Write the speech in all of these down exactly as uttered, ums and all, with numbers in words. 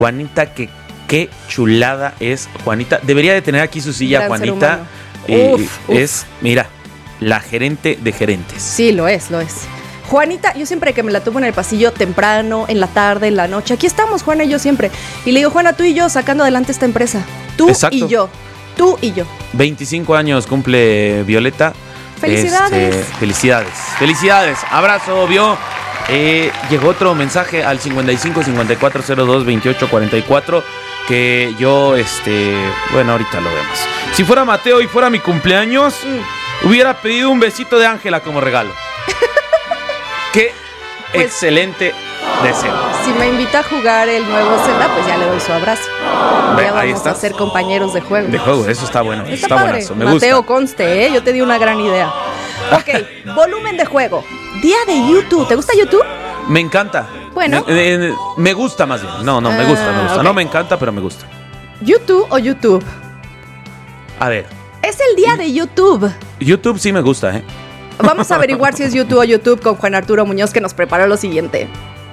Juanita, que qué chulada es Juanita. Debería de tener aquí su silla, gran Juanita. Eh, uf, uf. Es, mira, la gerente de gerentes. Sí, lo es, lo es. Juanita, yo siempre que me la tomo en el pasillo temprano, en la tarde, en la noche, aquí estamos, Juana y yo siempre. Y le digo, Juana, tú y yo sacando adelante esta empresa. Tú Exacto. y yo. Tú y yo. veinticinco años cumple Violeta. Felicidades. Este, felicidades. Felicidades. Abrazo, vio. Eh, llegó otro mensaje al cincuenta y cinco, cincuenta y cuatro, cero dos, veintiocho, cuarenta y cuatro que yo, este, bueno, ahorita lo vemos. Si fuera Mateo y fuera mi cumpleaños, mm. hubiera pedido un besito de Ángela como regalo. Qué pues, excelente deseo. Si me invita a jugar el nuevo Zelda, pues ya le doy su abrazo. Ve, ya vamos a ser compañeros de juego. De juego, eso está bueno. Está, está padre. Buenazo, me Mateo, gusta. conste, ¿eh? Yo te di una gran idea. Ok, volumen de juego. Día de YouTube. ¿Te gusta YouTube? Me encanta. Bueno. Me, me, me gusta más bien. No, no, me gusta, me gusta. Okay. No me encanta, pero me gusta. ¿YouTube o YouTube? A ver. Es el día de YouTube. YouTube sí me gusta, ¿eh? Vamos a averiguar si es YouTube o YouTube con Juan Arturo Muñoz, que nos preparó lo siguiente.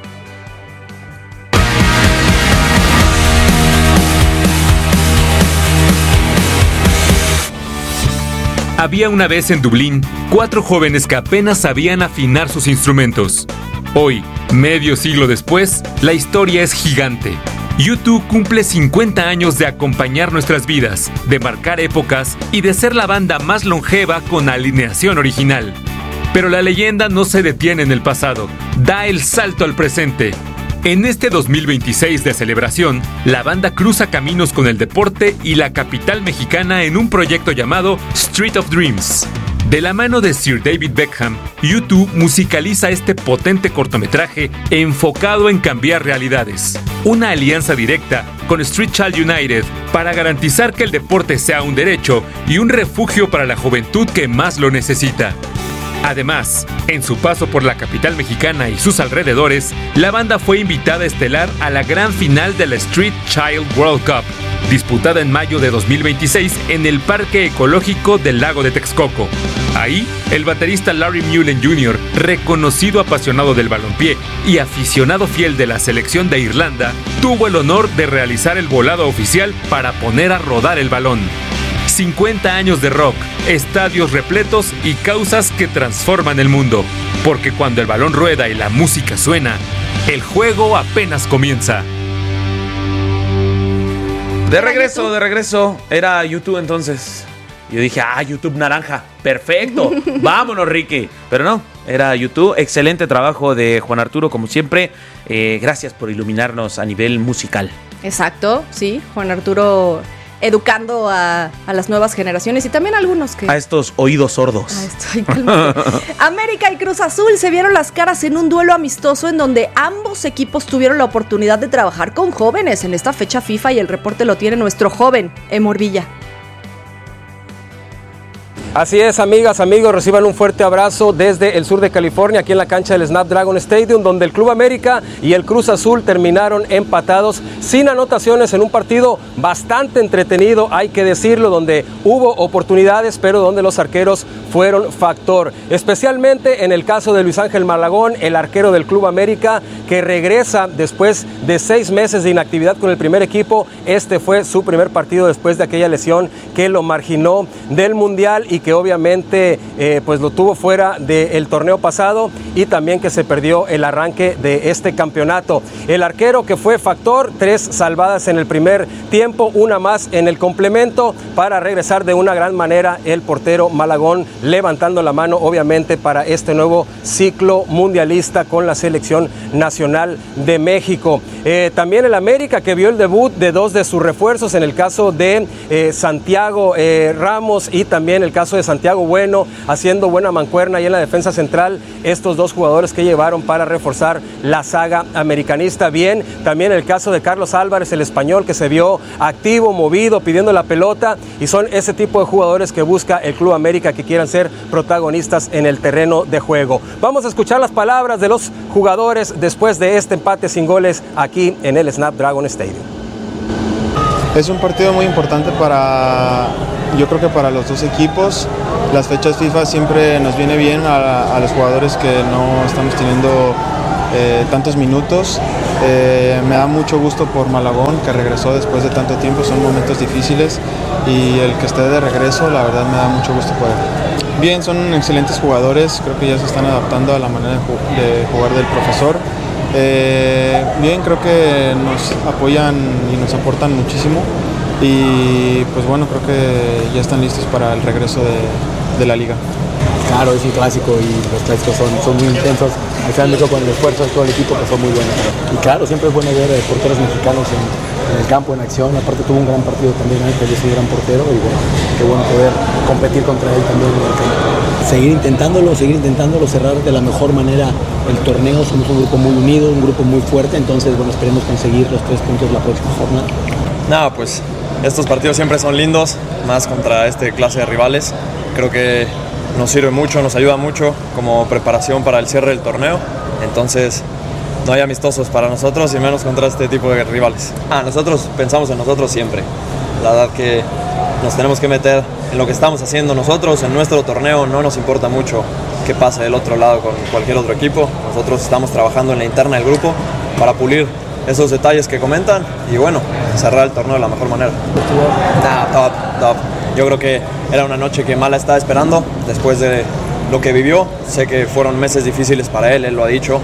Había una vez en Dublín cuatro jóvenes que apenas sabían afinar sus instrumentos. Hoy, medio siglo después, la historia es gigante. U dos cumple cincuenta años de acompañar nuestras vidas, de marcar épocas y de ser la banda más longeva con alineación original. Pero la leyenda no se detiene en el pasado, da el salto al presente. En este dos mil veintiséis de celebración, la banda cruza caminos con el deporte y la capital mexicana en un proyecto llamado Street of Dreams. De la mano de Sir David Beckham, U dos musicaliza este potente cortometraje enfocado en cambiar realidades. Una alianza directa con Street Child United para garantizar que el deporte sea un derecho y un refugio para la juventud que más lo necesita. Además, en su paso por la capital mexicana y sus alrededores, la banda fue invitada estelar a la gran final de la Street Child World Cup, disputada en mayo de dos mil veintiséis en el Parque Ecológico del Lago de Texcoco. Ahí, el baterista Larry Mullen junior, reconocido apasionado del balompié y aficionado fiel de la selección de Irlanda, tuvo el honor de realizar el volado oficial para poner a rodar el balón. cincuenta años de rock, estadios repletos y causas que transforman el mundo. Porque cuando el balón rueda y la música suena, el juego apenas comienza. De regreso, de regreso. Era YouTube entonces. Yo dije, ah, YouTube naranja. Perfecto. Vámonos, Ricky. Pero no, era YouTube. Excelente trabajo de Juan Arturo, como siempre. Eh, gracias por iluminarnos a nivel musical. Exacto, sí. Juan Arturo educando a, a las nuevas generaciones y también a algunos que... A estos oídos sordos. A esto, ay, cálmate. América y Cruz Azul se vieron las caras en un duelo amistoso en donde ambos equipos tuvieron la oportunidad de trabajar con jóvenes en esta fecha FIFA y el reporte lo tiene nuestro joven Emor Villa. Así es, amigas, amigos, reciban un fuerte abrazo desde el sur de California, aquí en la cancha del Snapdragon Stadium, donde el Club América y el Cruz Azul terminaron empatados sin anotaciones en un partido bastante entretenido, hay que decirlo, donde hubo oportunidades, pero donde los arqueros fueron factor. Especialmente en el caso de Luis Ángel Malagón, el arquero del Club América, que regresa después de seis meses de inactividad con el primer equipo. Este fue su primer partido después de aquella lesión que lo marginó del Mundial y que obviamente eh, pues lo tuvo fuera del torneo pasado y también que se perdió el arranque de este campeonato. El arquero que fue factor, tres salvadas en el primer tiempo, una más en el complemento para regresar de una gran manera el portero Malagón, levantando la mano obviamente para este nuevo ciclo mundialista con la selección nacional de México. Eh, también el América, que vio el debut de dos de sus refuerzos, en el caso de eh, Santiago eh, Ramos y también el caso de Santiago Bueno, haciendo buena mancuerna ahí en la defensa central, estos dos jugadores que llevaron para reforzar la saga americanista. Bien, también el caso de Carlos Álvarez, el español, que se vio activo, movido, pidiendo la pelota, y son ese tipo de jugadores que busca el Club América, que quieran ser protagonistas en el terreno de juego. Vamos a escuchar las palabras de los jugadores después de este empate sin goles aquí en el Snapdragon Stadium. Es un partido muy importante para, yo creo que para los dos equipos. Las fechas FIFA siempre nos viene bien a, a los jugadores que no estamos teniendo eh, tantos minutos. Eh, me da mucho gusto por Malagón, que regresó después de tanto tiempo, son momentos difíciles y el que esté de regreso, la verdad me da mucho gusto por él. Bien, son excelentes jugadores, creo que ya se están adaptando a la manera de, ju- de jugar del profesor. Eh, bien, creo que nos apoyan y nos aportan muchísimo y pues bueno, creo que ya están listos para el regreso de, de la liga. Claro, es un clásico y los clásicos son, son muy intensos. Al final me quedo con el esfuerzo de todo el equipo que fue muy bueno. Y claro, siempre es bueno ver porteros mexicanos en, en el campo, en acción. Aparte tuvo un gran partido también Ángel, es un gran portero y bueno, qué bueno poder competir contra él también en el campo. Seguir intentándolo, seguir intentándolo, cerrar de la mejor manera el torneo. Somos un grupo muy unido, un grupo muy fuerte, entonces bueno, esperemos conseguir los tres puntos la próxima jornada. Nada, pues estos partidos siempre son lindos, más contra este clase de rivales. Creo que nos sirve mucho, nos ayuda mucho como preparación para el cierre del torneo. Entonces, no hay amistosos para nosotros y menos contra este tipo de rivales. Ah, nosotros pensamos en nosotros siempre. La verdad que nos tenemos que meter en lo que estamos haciendo nosotros, en nuestro torneo. No nos importa mucho qué pase del otro lado con cualquier otro equipo. Nosotros estamos trabajando en la interna del grupo para pulir esos detalles que comentan y bueno, cerrar el torneo de la mejor manera. Nah, top, top. Yo creo que era una noche que Mala estaba esperando después de lo que vivió. Sé que fueron meses difíciles para él, él lo ha dicho,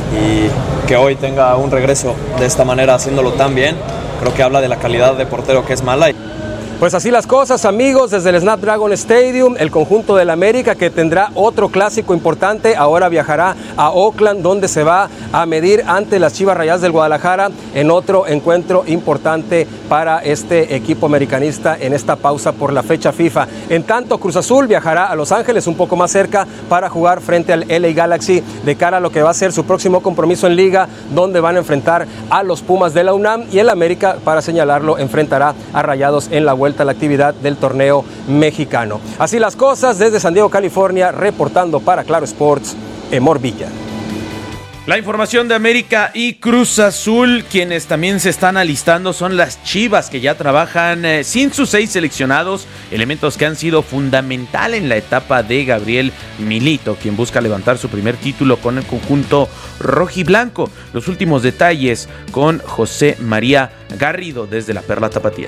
y que hoy tenga un regreso de esta manera haciéndolo tan bien, creo que habla de la calidad de portero que es Mala. Pues así las cosas, amigos, desde el Snapdragon Stadium, el conjunto del América que tendrá otro clásico importante, ahora viajará a Oakland, donde se va a medir ante las Chivas Rayadas del Guadalajara en otro encuentro importante para este equipo americanista en esta pausa por la fecha FIFA. En tanto, Cruz Azul viajará a Los Ángeles, un poco más cerca, para jugar frente al L A Galaxy de cara a lo que va a ser su próximo compromiso en Liga, donde van a enfrentar a los Pumas de la UNAM, y el América, para señalarlo, enfrentará a Rayados en la vuelta a la actividad del torneo mexicano. Así las cosas, desde San Diego, California, reportando para Claro Sports, Emor Villa. La información de América y Cruz Azul. Quienes también se están alistando son las Chivas, que ya trabajan eh, sin sus seis seleccionados, elementos que han sido fundamental en la etapa de Gabriel Milito, quien busca levantar su primer título con el conjunto rojiblanco. Los últimos detalles con José María Garrido desde la Perla Tapatía.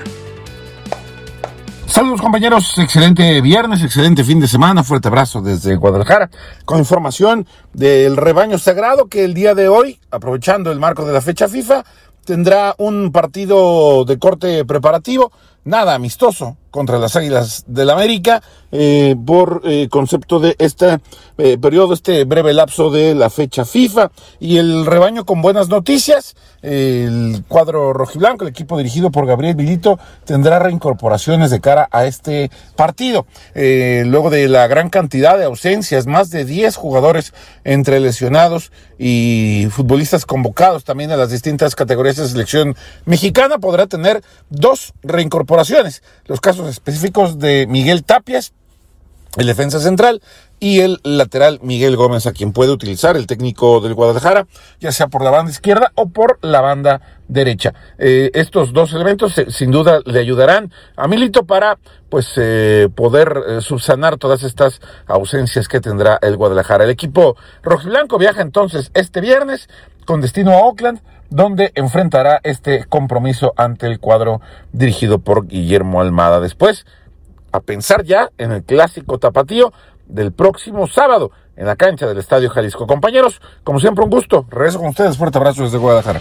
Saludos, compañeros, excelente viernes, excelente fin de semana, fuerte abrazo desde Guadalajara, con información del rebaño sagrado que el día de hoy, aprovechando el marco de la fecha FIFA, tendrá un partido de corte preparativo, nada amistoso, contra las Águilas del América, eh, por eh, concepto de este eh, periodo, este breve lapso de la fecha FIFA, y el rebaño con buenas noticias. El cuadro rojiblanco, el equipo dirigido por Gabriel Milito, tendrá reincorporaciones de cara a este partido. Eh, luego de la gran cantidad de ausencias, más de diez jugadores entre lesionados y futbolistas convocados también a las distintas categorías de selección mexicana, podrá tener dos reincorporaciones. Los casos específicos de Miguel Tapias, el defensa central, y el lateral Miguel Gómez, a quien puede utilizar el técnico del Guadalajara, ya sea por la banda izquierda o por la banda derecha. Eh, estos dos elementos eh, sin duda le ayudarán a Milito para pues eh, poder eh, subsanar todas estas ausencias que tendrá el Guadalajara. El equipo rojiblanco viaja entonces este viernes con destino a Oakland, donde enfrentará este compromiso ante el cuadro dirigido por Guillermo Almada. Después, a pensar ya en el clásico tapatío del próximo sábado en la cancha del Estadio Jalisco. Compañeros, como siempre, un gusto. Regreso con ustedes. Fuerte abrazo desde Guadalajara.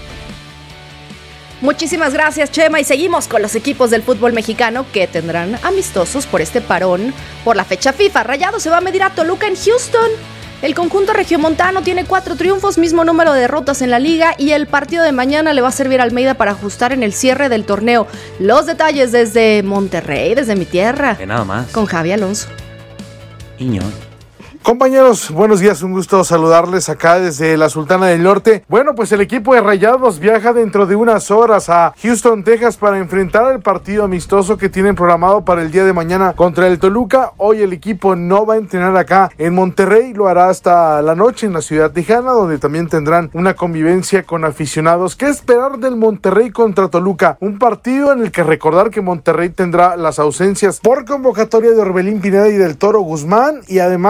Muchísimas gracias, Chema, y seguimos con los equipos del fútbol mexicano que tendrán amistosos por este parón por la fecha FIFA. Rayados se va a medir a Toluca en Houston. El conjunto regiomontano tiene cuatro triunfos, mismo número de derrotas en la liga, y el partido de mañana le va a servir a Almeida para ajustar en el cierre del torneo. Los detalles desde Monterrey, desde mi tierra. Que nada más. Con Javi Alonso. Iñón. Compañeros, buenos días, un gusto saludarles acá desde la Sultana del Norte. Bueno, pues el equipo de Rayados viaja dentro de unas horas a Houston, Texas, para enfrentar el partido amistoso que tienen programado para el día de mañana contra el Toluca. Hoy el equipo no va a entrenar acá en Monterrey, lo hará hasta la noche en la ciudad tejana, donde también tendrán una convivencia con aficionados. ¿Qué esperar del Monterrey contra Toluca? Un partido en el que recordar que Monterrey tendrá las ausencias por convocatoria de Orbelín Pineda y del Toro Guzmán, y además de que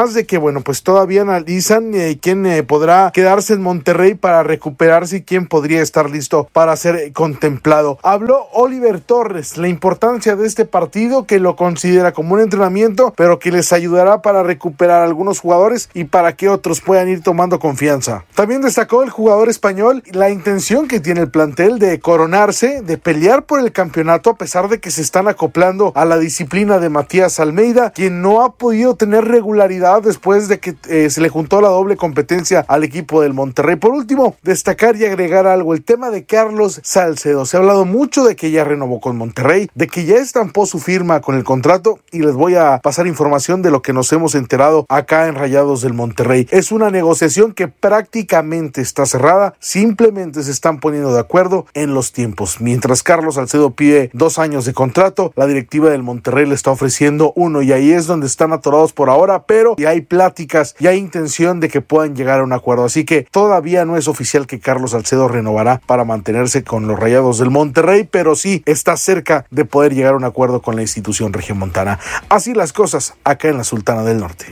bueno, pues todavía analizan eh, quién eh, podrá quedarse en Monterrey para recuperarse y quién podría estar listo para ser contemplado. Habló Oliver Torres, la importancia de este partido, que lo considera como un entrenamiento, pero que les ayudará para recuperar a algunos jugadores y para que otros puedan ir tomando confianza. También destacó el jugador español la intención que tiene el plantel de coronarse, de pelear por el campeonato, a pesar de que se están acoplando a la disciplina de Matías Almeida, quien no ha podido tener regularidad después de que eh, se le juntó la doble competencia al equipo del Monterrey. Por último, destacar y agregar algo, el tema de Carlos Salcedo. Se ha hablado mucho de que ya renovó con Monterrey, de que ya estampó su firma con el contrato, y les voy a pasar información de lo que nos hemos enterado acá en Rayados del Monterrey. Es una negociación que prácticamente está cerrada, simplemente se están poniendo de acuerdo en los tiempos. Mientras Carlos Salcedo pide dos años de contrato, la directiva del Monterrey le está ofreciendo uno, y ahí es donde están atorados por ahora, pero ya hay pláticas y hay intención de que puedan llegar a un acuerdo. Así que todavía no es oficial que Carlos Salcedo renovará para mantenerse con los Rayados del Monterrey, pero sí está cerca de poder llegar a un acuerdo con la institución regiomontana. Así las cosas acá en la Sultana del Norte.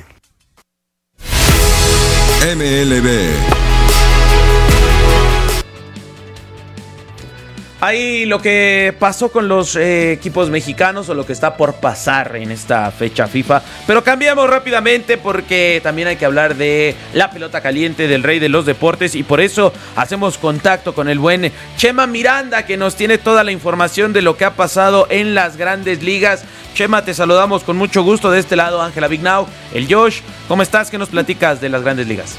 M L B. Ahí lo que pasó con los eh, equipos mexicanos, o lo que está por pasar en esta fecha FIFA. Pero cambiamos rápidamente porque también hay que hablar de la pelota caliente del rey de los deportes, y por eso hacemos contacto con el buen Chema Miranda, que nos tiene toda la información de lo que ha pasado en las grandes ligas. Chema, te saludamos con mucho gusto. De este lado, Ángela Vignau, el Josh. ¿Cómo estás? ¿Qué nos platicas de las grandes ligas?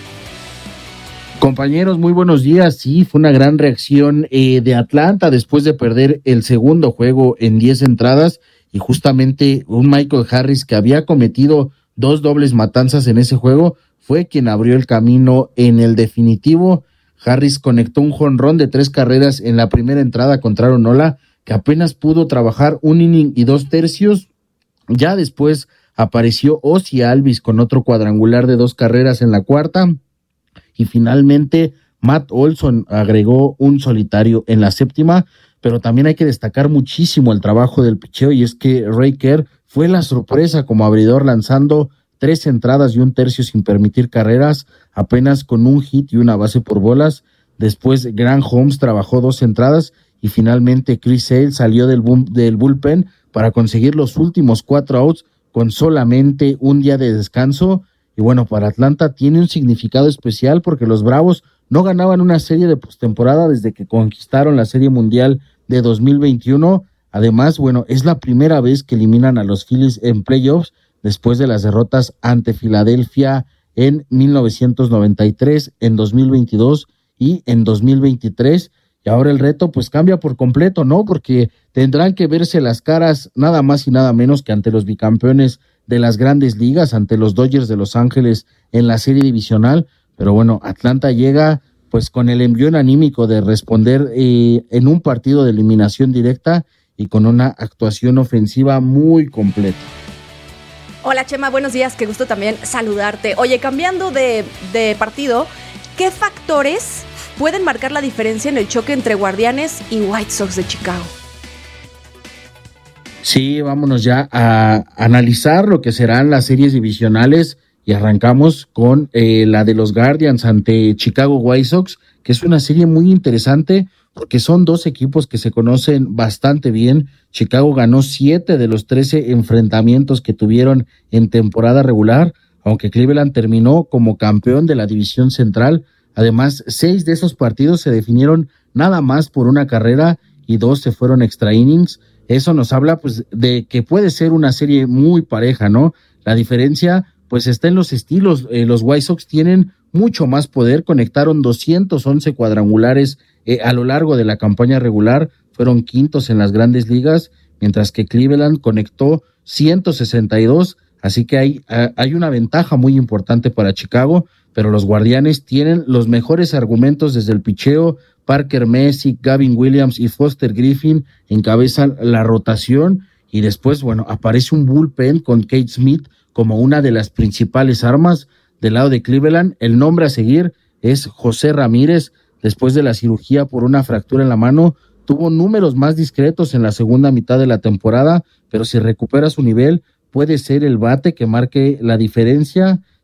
Compañeros, muy buenos días. Sí, fue una gran reacción eh, de Atlanta después de perder el segundo juego en diez entradas, y justamente un Michael Harris, que había cometido dos dobles matanzas en ese juego, fue quien abrió el camino en el definitivo. Harris conectó un jonrón de tres carreras en la primera entrada contra Aaron Nola, que apenas pudo trabajar un inning y dos tercios. Ya después apareció Ozzie Albies con otro cuadrangular de dos carreras en la cuarta. Y finalmente Matt Olson agregó un solitario en la séptima, pero también hay que destacar muchísimo el trabajo del picheo, y es que Ray Kerr fue la sorpresa como abridor, lanzando tres entradas y un tercio sin permitir carreras, apenas con un hit y una base por bolas. Después Grant Holmes trabajó dos entradas, y finalmente Chris Sale salió del, boom, del bullpen para conseguir los últimos cuatro outs con solamente un día de descanso. Y bueno, para Atlanta tiene un significado especial porque los Bravos no ganaban una serie de postemporada desde que conquistaron la Serie Mundial de dos mil veintiuno. Además, bueno, es la primera vez que eliminan a los Phillies en playoffs después de las derrotas ante Filadelfia en mil novecientos noventa y tres, en dos mil veintidós y en dos mil veintitrés. Y ahora el reto pues cambia por completo, ¿no? Porque tendrán que verse las caras nada más y nada menos que ante los bicampeones de las grandes ligas, ante los Dodgers de Los Ángeles en la serie divisional. Pero bueno, Atlanta llega pues con el envión anímico de responder eh, en un partido de eliminación directa y con una actuación ofensiva muy completa. Hola Chema, buenos días, qué gusto también saludarte. Oye, cambiando de, de partido, ¿qué factores pueden marcar la diferencia en el choque entre Guardianes y White Sox de Chicago? Sí, vámonos ya a analizar lo que serán las series divisionales, y arrancamos con eh, la de los Guardians ante Chicago White Sox, que es una serie muy interesante porque son dos equipos que se conocen bastante bien. Chicago ganó siete de los trece enfrentamientos que tuvieron en temporada regular, aunque Cleveland terminó como campeón de la división central. Además, seis de esos partidos se definieron nada más por una carrera y dos se fueron extra innings. Eso nos habla pues de que puede ser una serie muy pareja, ¿no? La diferencia pues está en los estilos. Eh, los White Sox tienen mucho más poder, conectaron doscientos once cuadrangulares eh, a lo largo de la campaña regular, fueron quintos en las grandes ligas, mientras que Cleveland conectó ciento sesenta y dos, así que hay, hay una ventaja muy importante para Chicago, pero los Guardianes tienen los mejores argumentos desde el picheo. Parker Messick, Gavin Williams y Foster Griffin encabezan la rotación, y después, bueno, aparece un bullpen con Kate Smith como una de las principales armas. Del lado de Cleveland, el nombre a seguir es José Ramírez. Después de la cirugía por una fractura en la mano, tuvo números más discretos en la segunda mitad de la temporada, pero si recupera su nivel, puede ser el bate que marque la diferencia.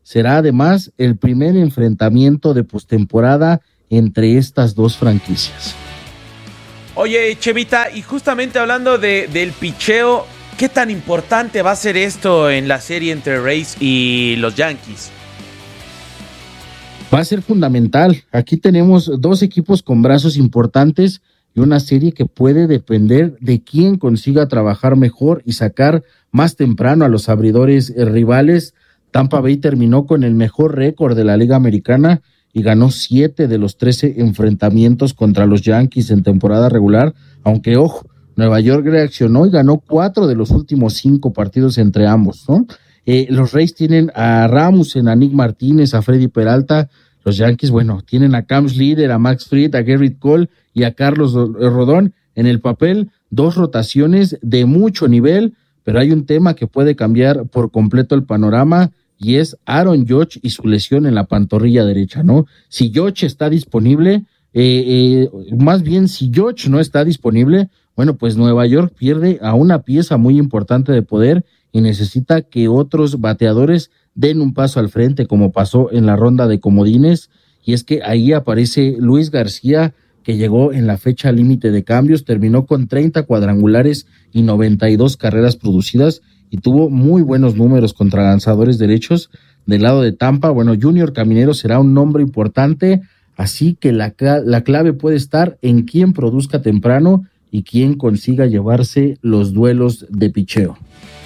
será además el primer enfrentamiento de postemporada entre estas dos franquicias. Oye, Chevita, y justamente hablando de, del picheo, ¿qué tan importante va a ser esto en la serie entre Rays y los Yankees? Va a ser fundamental. Aquí tenemos dos equipos con brazos importantes y una serie que puede depender de quién consiga trabajar mejor y sacar más temprano a los abridores rivales. Tampa Bay terminó con el mejor récord de la Liga Americana y ganó siete de los trece enfrentamientos contra los Yankees en temporada regular, aunque ojo, Nueva York reaccionó y ganó cuatro de los últimos cinco partidos entre ambos, ¿no? Eh, los Rays tienen a Rasmussen, a Nick Martínez, a Freddy Peralta. Los Yankees, bueno, tienen a Cam Schlieder, a Max Fried, a Gerrit Cole y a Carlos Rodón. En el papel, dos rotaciones de mucho nivel, pero hay un tema que puede cambiar por completo el panorama y es Aaron Judge y su lesión en la pantorrilla derecha, ¿no? Si Judge está disponible, eh, eh, más bien si Judge no está disponible, bueno, pues Nueva York pierde a una pieza muy importante de poder y necesita que otros bateadores den un paso al frente, como pasó en la ronda de comodines, y es que ahí aparece Luis García, que llegó en la fecha límite de cambios, terminó con treinta cuadrangulares y noventa y dos carreras producidas, y tuvo muy buenos números contra lanzadores derechos. Del lado de Tampa, bueno, Junior Caminero será un nombre importante, así que la, la clave puede estar en quién produzca temprano y quién consiga llevarse los duelos de picheo.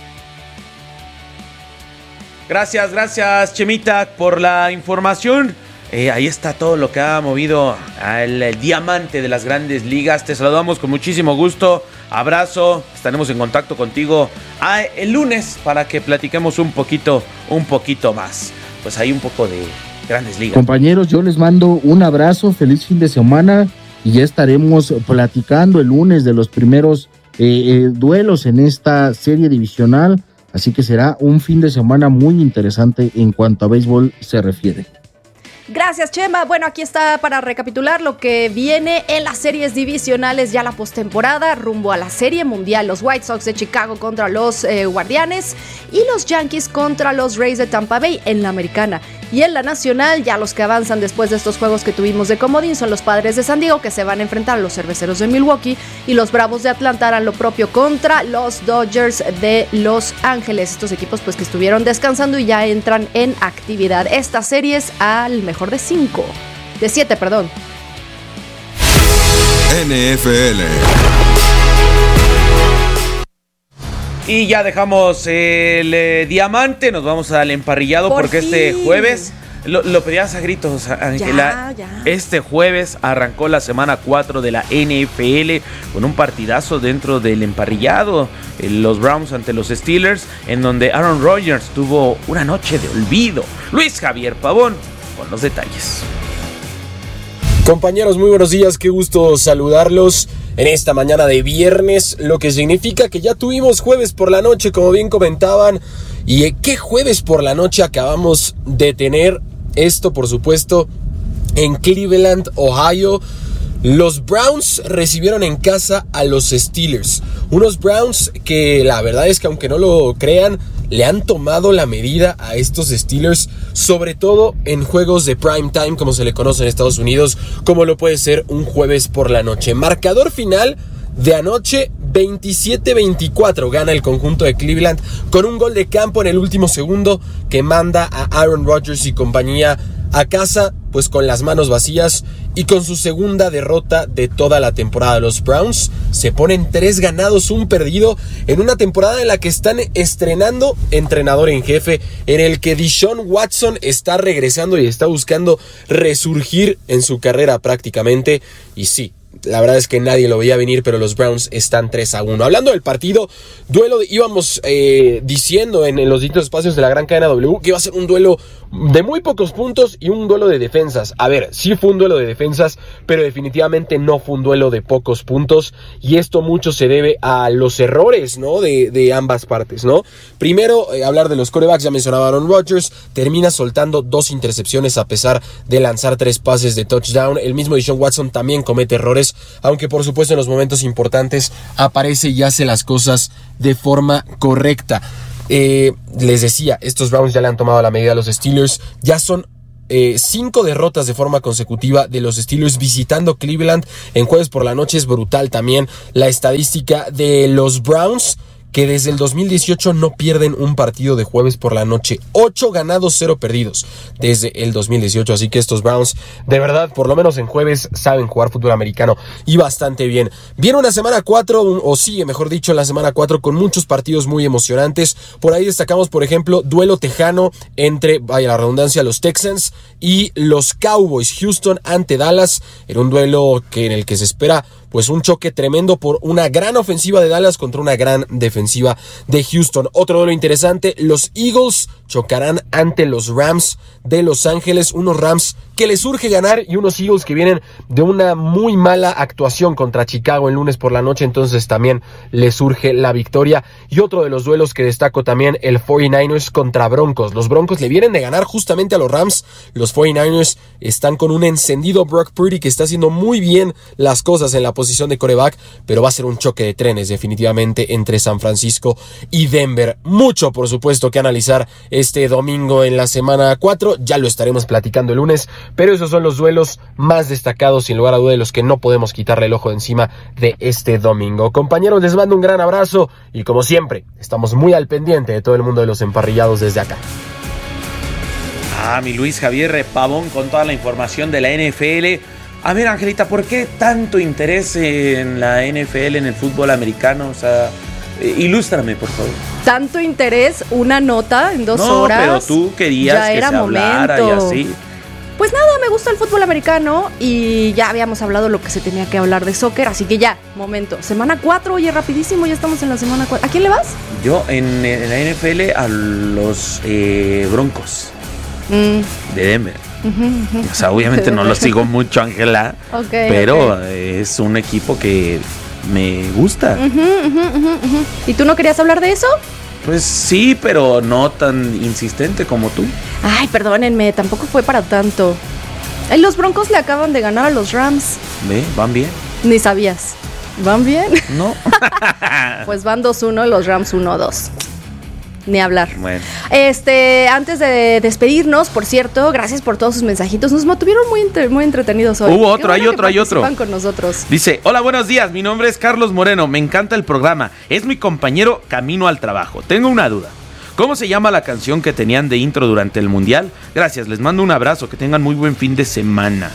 Gracias, gracias, Chemita, por la información. Eh, ahí está todo lo que ha movido al el diamante de las grandes ligas. Te saludamos con muchísimo gusto. Abrazo. Estaremos en contacto contigo ah, el lunes para que platiquemos un poquito, un poquito más. Pues hay un poco de grandes ligas. Compañeros, yo les mando un abrazo. Feliz fin de semana. Y ya estaremos platicando el lunes de los primeros eh, eh, duelos en esta serie divisional. Así que será un fin de semana muy interesante en cuanto a béisbol se refiere. Gracias, Chema. Bueno, aquí está para recapitular lo que viene en las series divisionales, ya la postemporada, rumbo a la Serie Mundial. Los White Sox de Chicago contra los eh, Guardianes y los Yankees contra los Rays de Tampa Bay en la Americana. Y en la Nacional, ya los que avanzan después de estos juegos que tuvimos de comodín son los Padres de San Diego, que se van a enfrentar a los Cerveceros de Milwaukee, y los Bravos de Atlanta harán lo propio contra los Dodgers de Los Ángeles. Estos equipos pues que estuvieron descansando y ya entran en actividad. Estas series al mejor de cinco, de siete, perdón. N F L. Y ya dejamos el eh, diamante, nos vamos al emparrillado Por porque fin. este jueves, lo, lo pedías a gritos, Ángela, Ya, ya. este jueves arrancó la semana cuatro de la N F L con un partidazo dentro del emparrillado, eh, los Browns ante los Steelers, en donde Aaron Rodgers tuvo una noche de olvido. Luis Javier Pavón con los detalles. Compañeros, muy buenos días, qué gusto saludarlos en esta mañana de viernes, lo que significa que ya tuvimos jueves por la noche, como bien comentaban, y qué jueves por la noche acabamos de tener, esto por supuesto en Cleveland, Ohio. Los Browns recibieron en casa a los Steelers, unos Browns que la verdad es que aunque no lo crean, le han tomado la medida a estos Steelers, sobre todo en juegos de prime time, como se le conoce en Estados Unidos, como lo puede ser un jueves por la noche. Marcador final de anoche, veintisiete veinticuatro, gana el conjunto de Cleveland con un gol de campo en el último segundo que manda a Aaron Rodgers y compañía a casa, pues con las manos vacías y con su segunda derrota de toda la temporada. Los Browns se ponen tres ganados, un perdido en una temporada en la que están estrenando entrenador en jefe, en el que Deshaun Watson está regresando y está buscando resurgir en su carrera prácticamente. Y sí, la verdad es que nadie lo veía venir, pero los Browns están tres a uno. Hablando del partido, duelo, de, íbamos eh, diciendo en, en los distintos espacios de la gran cadena W que iba a ser un duelo de muy pocos puntos y un duelo de defensas. A ver, sí fue un duelo de defensas, pero definitivamente no fue un duelo de pocos puntos, y esto mucho se debe a los errores, ¿no? De, de ambas partes, ¿no? Primero, eh, hablar de los quarterbacks, ya mencionaba Aaron Rodgers, termina soltando dos intercepciones a pesar de lanzar tres pases de touchdown. El mismo Deshaun Watson también comete errores, aunque por supuesto en los momentos importantes aparece y hace las cosas de forma correcta. Eh, les decía, estos Browns ya le han tomado la medida a los Steelers. Ya son eh, cinco derrotas de forma consecutiva de los Steelers visitando Cleveland en jueves por la noche. Es brutal también la estadística de los Browns, que desde el dos mil dieciocho no pierden un partido de jueves por la noche. ocho ganados, cero perdidos desde el dos mil dieciocho. Así que estos Browns, de verdad, por lo menos en jueves, saben jugar fútbol americano y bastante bien. Viene una semana cuatro, o sigue, mejor dicho, la semana cuatro con muchos partidos muy emocionantes. Por ahí destacamos, por ejemplo, duelo tejano entre, vaya la redundancia, los Texans y los Cowboys. Houston ante Dallas. Era un duelo que en el que se espera pues un choque tremendo por una gran ofensiva de Dallas contra una gran defensiva de Houston. Otro duelo interesante, los Eagles chocarán ante los Rams de Los Ángeles, unos Rams que les urge ganar y unos Eagles que vienen de una muy mala actuación contra Chicago el lunes por la noche, entonces también les urge la victoria. Y otro de los duelos que destaco también, el cuarenta y nueve ers contra Broncos. Los Broncos le vienen de ganar justamente a los Rams. Los cuarenta y nueve ers están con un encendido Brock Purdy que está haciendo muy bien las cosas en la posición de quarterback, pero va a ser un choque de trenes definitivamente entre San Francisco y Denver. Mucho, por supuesto, que analizar este domingo en la semana cuatro, ya lo estaremos platicando el lunes, pero esos son los duelos más destacados, sin lugar a duda, de los que no podemos quitarle el ojo de encima de este domingo. Compañeros, les mando un gran abrazo y como siempre, estamos muy al pendiente de todo el mundo de los emparrillados desde acá. Ah, mi Luis Javier Pavón con toda la información de la N F L. A ver, Angelita, ¿por qué tanto interés en la N F L, en el fútbol americano? O sea, eh, ilústrame, por favor. Tanto interés, una nota en dos no, horas. Pero tú querías ya que era se hablara momento. y así. Pues nada, me gusta el fútbol americano y ya habíamos hablado lo que se tenía que hablar de soccer, así que ya, momento. Semana cuatro, oye, rapidísimo, ya estamos en la semana cuatro. ¿A quién le vas? Yo en, en la N F L a los eh, Broncos mm. de Denver. Uh-huh, uh-huh. O sea, obviamente no lo sigo mucho, Ángela, okay, pero okay. es un equipo que me gusta. Uh-huh, uh-huh, uh-huh, uh-huh. ¿Y tú no querías hablar de eso? Pues sí, pero no tan insistente como tú. Ay, perdónenme, tampoco fue para tanto. Ay, los Broncos le acaban de ganar a los Rams. ¿Ve? ¿Van bien? Ni sabías. ¿Van bien? No. Pues van dos uno y los Rams uno dos. Ni hablar. Bueno. Este, antes de despedirnos, por cierto, gracias por todos sus mensajitos. Nos mantuvieron muy, entre, muy entretenidos hoy. Hubo otro, bueno hay otro, hay otro. Con nosotros. Dice, hola, buenos días. Mi nombre es Carlos Moreno. Me encanta el programa. Es mi compañero camino al trabajo. Tengo una duda. ¿Cómo se llama la canción que tenían de intro durante el Mundial? Gracias, les mando un abrazo. Que tengan muy buen fin de semana.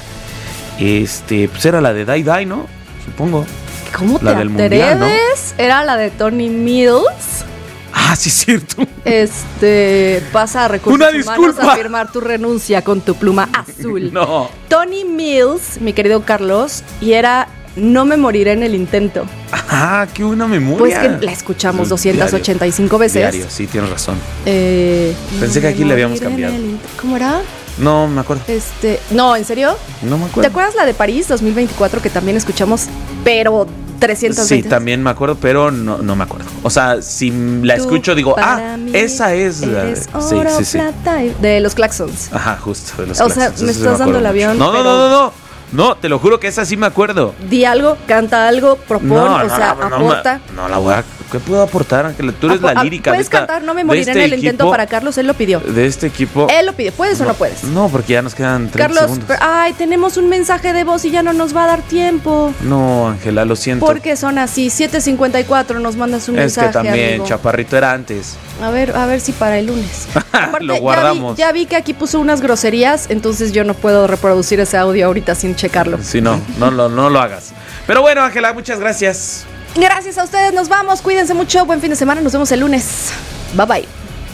Este, pues era la de Die Die, ¿no? Supongo. ¿Cómo la te del atreves? Mundial, ¿no? Era la de Tony Mills. Ah, sí, es cierto. Este, pasa a recursos Una humanos disculpa. a firmar tu renuncia con tu pluma azul. No. Tony Mills, mi querido Carlos, y era No me moriré en el intento. Ah, qué buena memoria. Pues que la escuchamos doscientas ochenta y cinco veces. Diario, sí, tienes razón. Eh, Pensé no que aquí le habíamos cambiado. ¿Cómo era? No, me acuerdo. Este, no, ¿en serio? No me acuerdo. ¿Te acuerdas la de París dos mil veinticuatro que también escuchamos, pero trescientas veces? Sí, también me acuerdo, pero no, no me acuerdo. O sea, si la escucho digo, ah, esa es la de... Sí, sí, sí. De los Claxons. Ajá, justo, de los O Claxons. sea, me estás dando el avión. No, no, no, no, no. No, te lo juro que esa sí me acuerdo. Di algo, canta algo, propon, no, o no, sea, no, no, aporta. No, no la voy a... ¿Qué puedo aportar, Ángela? Tú eres Apo- la lírica Puedes de esta, cantar, no me moriré este en el equipo, intento para Carlos, él lo pidió. De este equipo. Él lo pidió, ¿puedes no, o no puedes? No, porque ya nos quedan treinta Carlos, segundos. pero, ay, tenemos un mensaje de voz y ya no nos va a dar tiempo. No, Ángela, lo siento. Porque son así, siete cincuenta y cuatro nos mandas un es mensaje, que también, amigo. Chaparrito era antes. A ver, a ver si para el lunes. Aparte, Lo guardamos. Ya vi, ya vi que aquí puso unas groserías, entonces yo no puedo reproducir ese audio ahorita sin checarlo. Sí, no, no, no, no lo hagas. Pero bueno, Ángela, muchas gracias. Gracias a ustedes, nos vamos, cuídense mucho, buen fin de semana, nos vemos el lunes. Bye bye.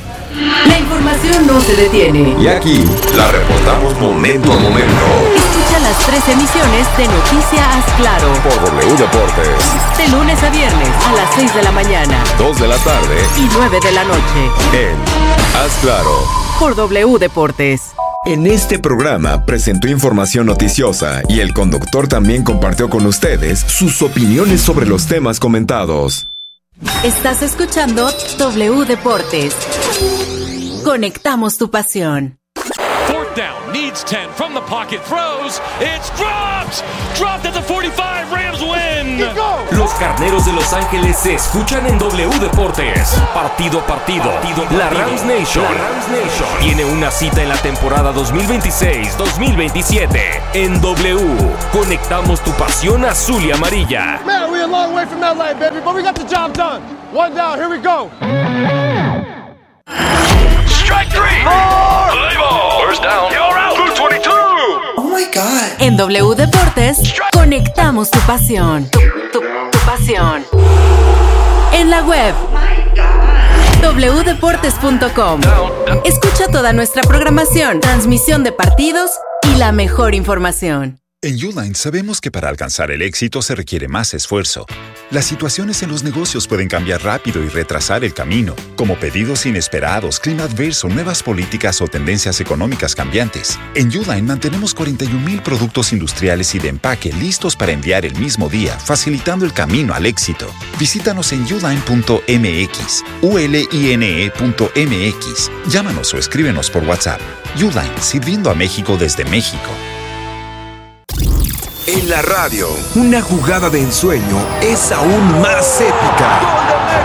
La información no se detiene. Y aquí la reportamos momento a momento. Escucha las tres emisiones de Noticias Claro. Por W Deportes. De lunes a viernes a las seis de la mañana. dos de la tarde. Y nueve de la noche. En Haz Claro. Por W Deportes. En este programa presentó información noticiosa y el conductor también compartió con ustedes sus opiniones sobre los temas comentados. Estás escuchando W Deportes. Conectamos tu pasión. Fourth down, knee needs ten from the pocket, throws, it's dropped, dropped at the forty-five, Rams win. Los Carneros de Los Ángeles se escuchan en W Deportes. Partido a partido, partido, partido. La Rams Nation, la Rams Nation tiene una cita en la temporada dos mil veintiséis dos mil veintisiete. En W, conectamos tu pasión azul y amarilla. Man, we're a long way from L A, baby, but we got the job done. One down, here we go. Strike three. Four. Play ball. First down. You're out. Blue twenty-two. Oh my God. En W Deportes, conectamos tu pasión. Tu, tu, tu pasión. En la web. doble u deportes punto com. Escucha toda nuestra programación, transmisión de partidos y la mejor información. En Uline sabemos que para alcanzar el éxito se requiere más esfuerzo. Las situaciones en los negocios pueden cambiar rápido y retrasar el camino, como pedidos inesperados, clima adverso, nuevas políticas o tendencias económicas cambiantes. En Uline mantenemos cuarenta y un mil productos industriales y de empaque listos para enviar el mismo día, facilitando el camino al éxito. Visítanos en uline punto m x, u l i n e punto m x. Llámanos o escríbenos por WhatsApp. Uline, sirviendo a México desde México. En la radio, una jugada de ensueño es aún más épica. ¡Gol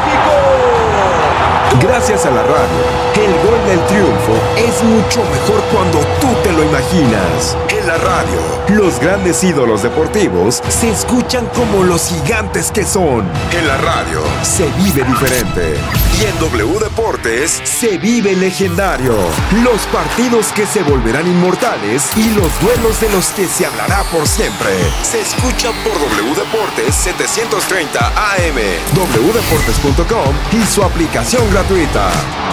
de México! Gracias a la radio, el gol del triunfo es mucho mejor cuando tú te lo imaginas. En la radio, los grandes ídolos deportivos se escuchan como los gigantes que son. En la radio, se vive diferente. Y en W Deportes, se vive legendario. Los partidos que se volverán inmortales y los duelos de los que se hablará por siempre. Se escuchan por W Deportes setecientos treinta A M, doble u deportes punto com y su aplicación gratuita.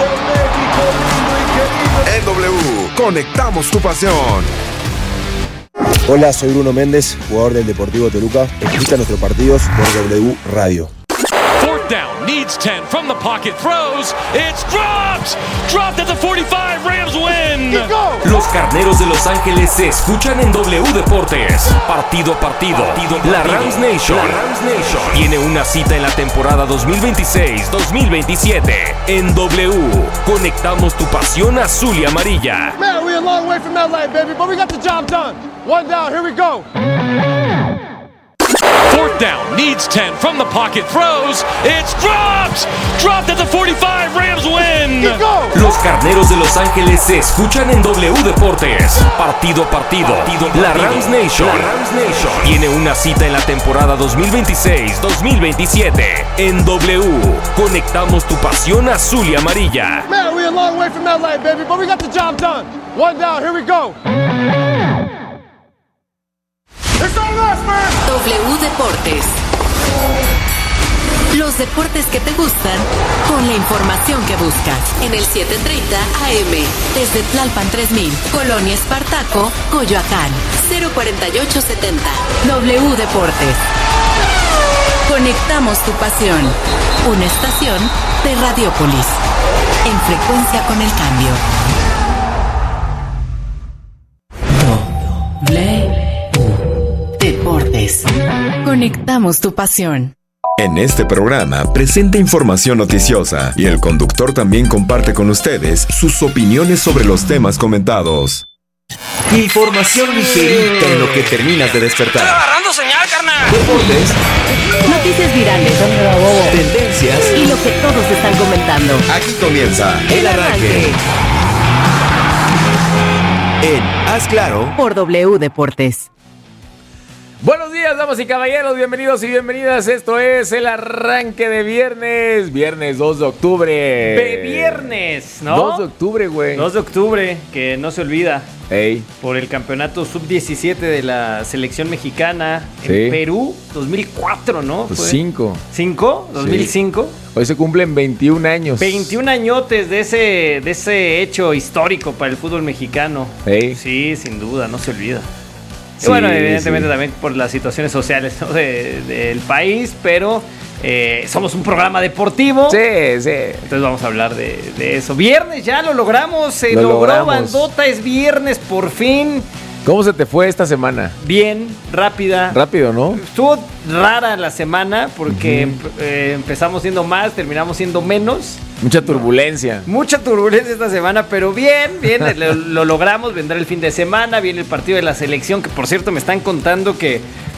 En W, conectamos tu pasión. Hola, soy Bruno Méndez, jugador del Deportivo Toluca. Escucha nuestros partidos por W Radio. Fourth down, needs ten from the pocket, throws, it's dropped, dropped at the forty-five, Rams win. Los Carneros de Los Ángeles se escuchan en W Deportes. Partido a partido, partido, partido. La Rams Nation, la Rams Nation tiene una cita en la temporada dos mil veintiséis dos mil veintisiete. En W, conectamos tu pasión azul y amarilla. Man, we're a long way from L A, baby, but we got the job done. One down, here we go. Fourth down, needs ten from the pocket, throws, it's dropped, dropped at the forty-five, Rams win. Los Carneros de Los Ángeles se escuchan en W Deportes. Partido a partido, partido, partido. La Rams Nation, la Rams Nation tiene una cita en la temporada dos mil veintiséis dos mil veintisiete. En W, conectamos tu pasión azul y amarilla. Man, we're a long way from L A, baby, but we got the job done. One down, here we go. W Deportes. Los deportes que te gustan con la información que buscas. En el setecientos treinta A M. Desde Tlalpan tres mil. Colonia Espartaco, Coyoacán. cero cuarenta y ocho setenta. W Deportes. Conectamos tu pasión. Una estación de Radiopolis. En frecuencia con el cambio. W Deportes. Conectamos tu pasión. En este programa presenta información noticiosa y el conductor también comparte con ustedes sus opiniones sobre los temas comentados. Información ligerita en lo que terminas de despertar. ¡Estoy agarrando señal, carnal! Deportes. Noticias virales. Tendencias. Y lo que todos están comentando. Aquí comienza El Arranque. En Haz Claro. Por W Deportes. Buenos días, damas y caballeros, bienvenidos y bienvenidas. Esto es El Arranque de viernes, viernes dos de octubre. De viernes, ¿no? dos de octubre, güey. dos de octubre, que no se olvida. Ey. Por el campeonato sub diecisiete de la selección mexicana Sí. en Perú, dos mil cuatro, ¿no? Pues Fue- cinco. ¿Cinco? ¿dos mil cinco? Sí. Hoy se cumplen veintiún años. veintiún añotes de ese, de ese hecho histórico para el fútbol mexicano. Ey. Sí, sin duda, no se olvida. Y Sí, bueno, evidentemente sí. también por las situaciones sociales, ¿no? de, del país, pero eh, somos un programa deportivo. Sí, sí. Entonces vamos a hablar de, de eso. Viernes, ya lo logramos, se Lo logró, logramos. bandota, es viernes por fin. ¿Cómo se te fue esta semana? Bien, rápida. Rápido, ¿no? Estuvo rara la semana porque uh-huh. eh, empezamos siendo más, terminamos siendo menos. Mucha turbulencia. Mucha turbulencia esta semana, pero bien, bien, lo, lo logramos. Vendrá el fin de semana, viene el partido de la selección, que por cierto me están contando que,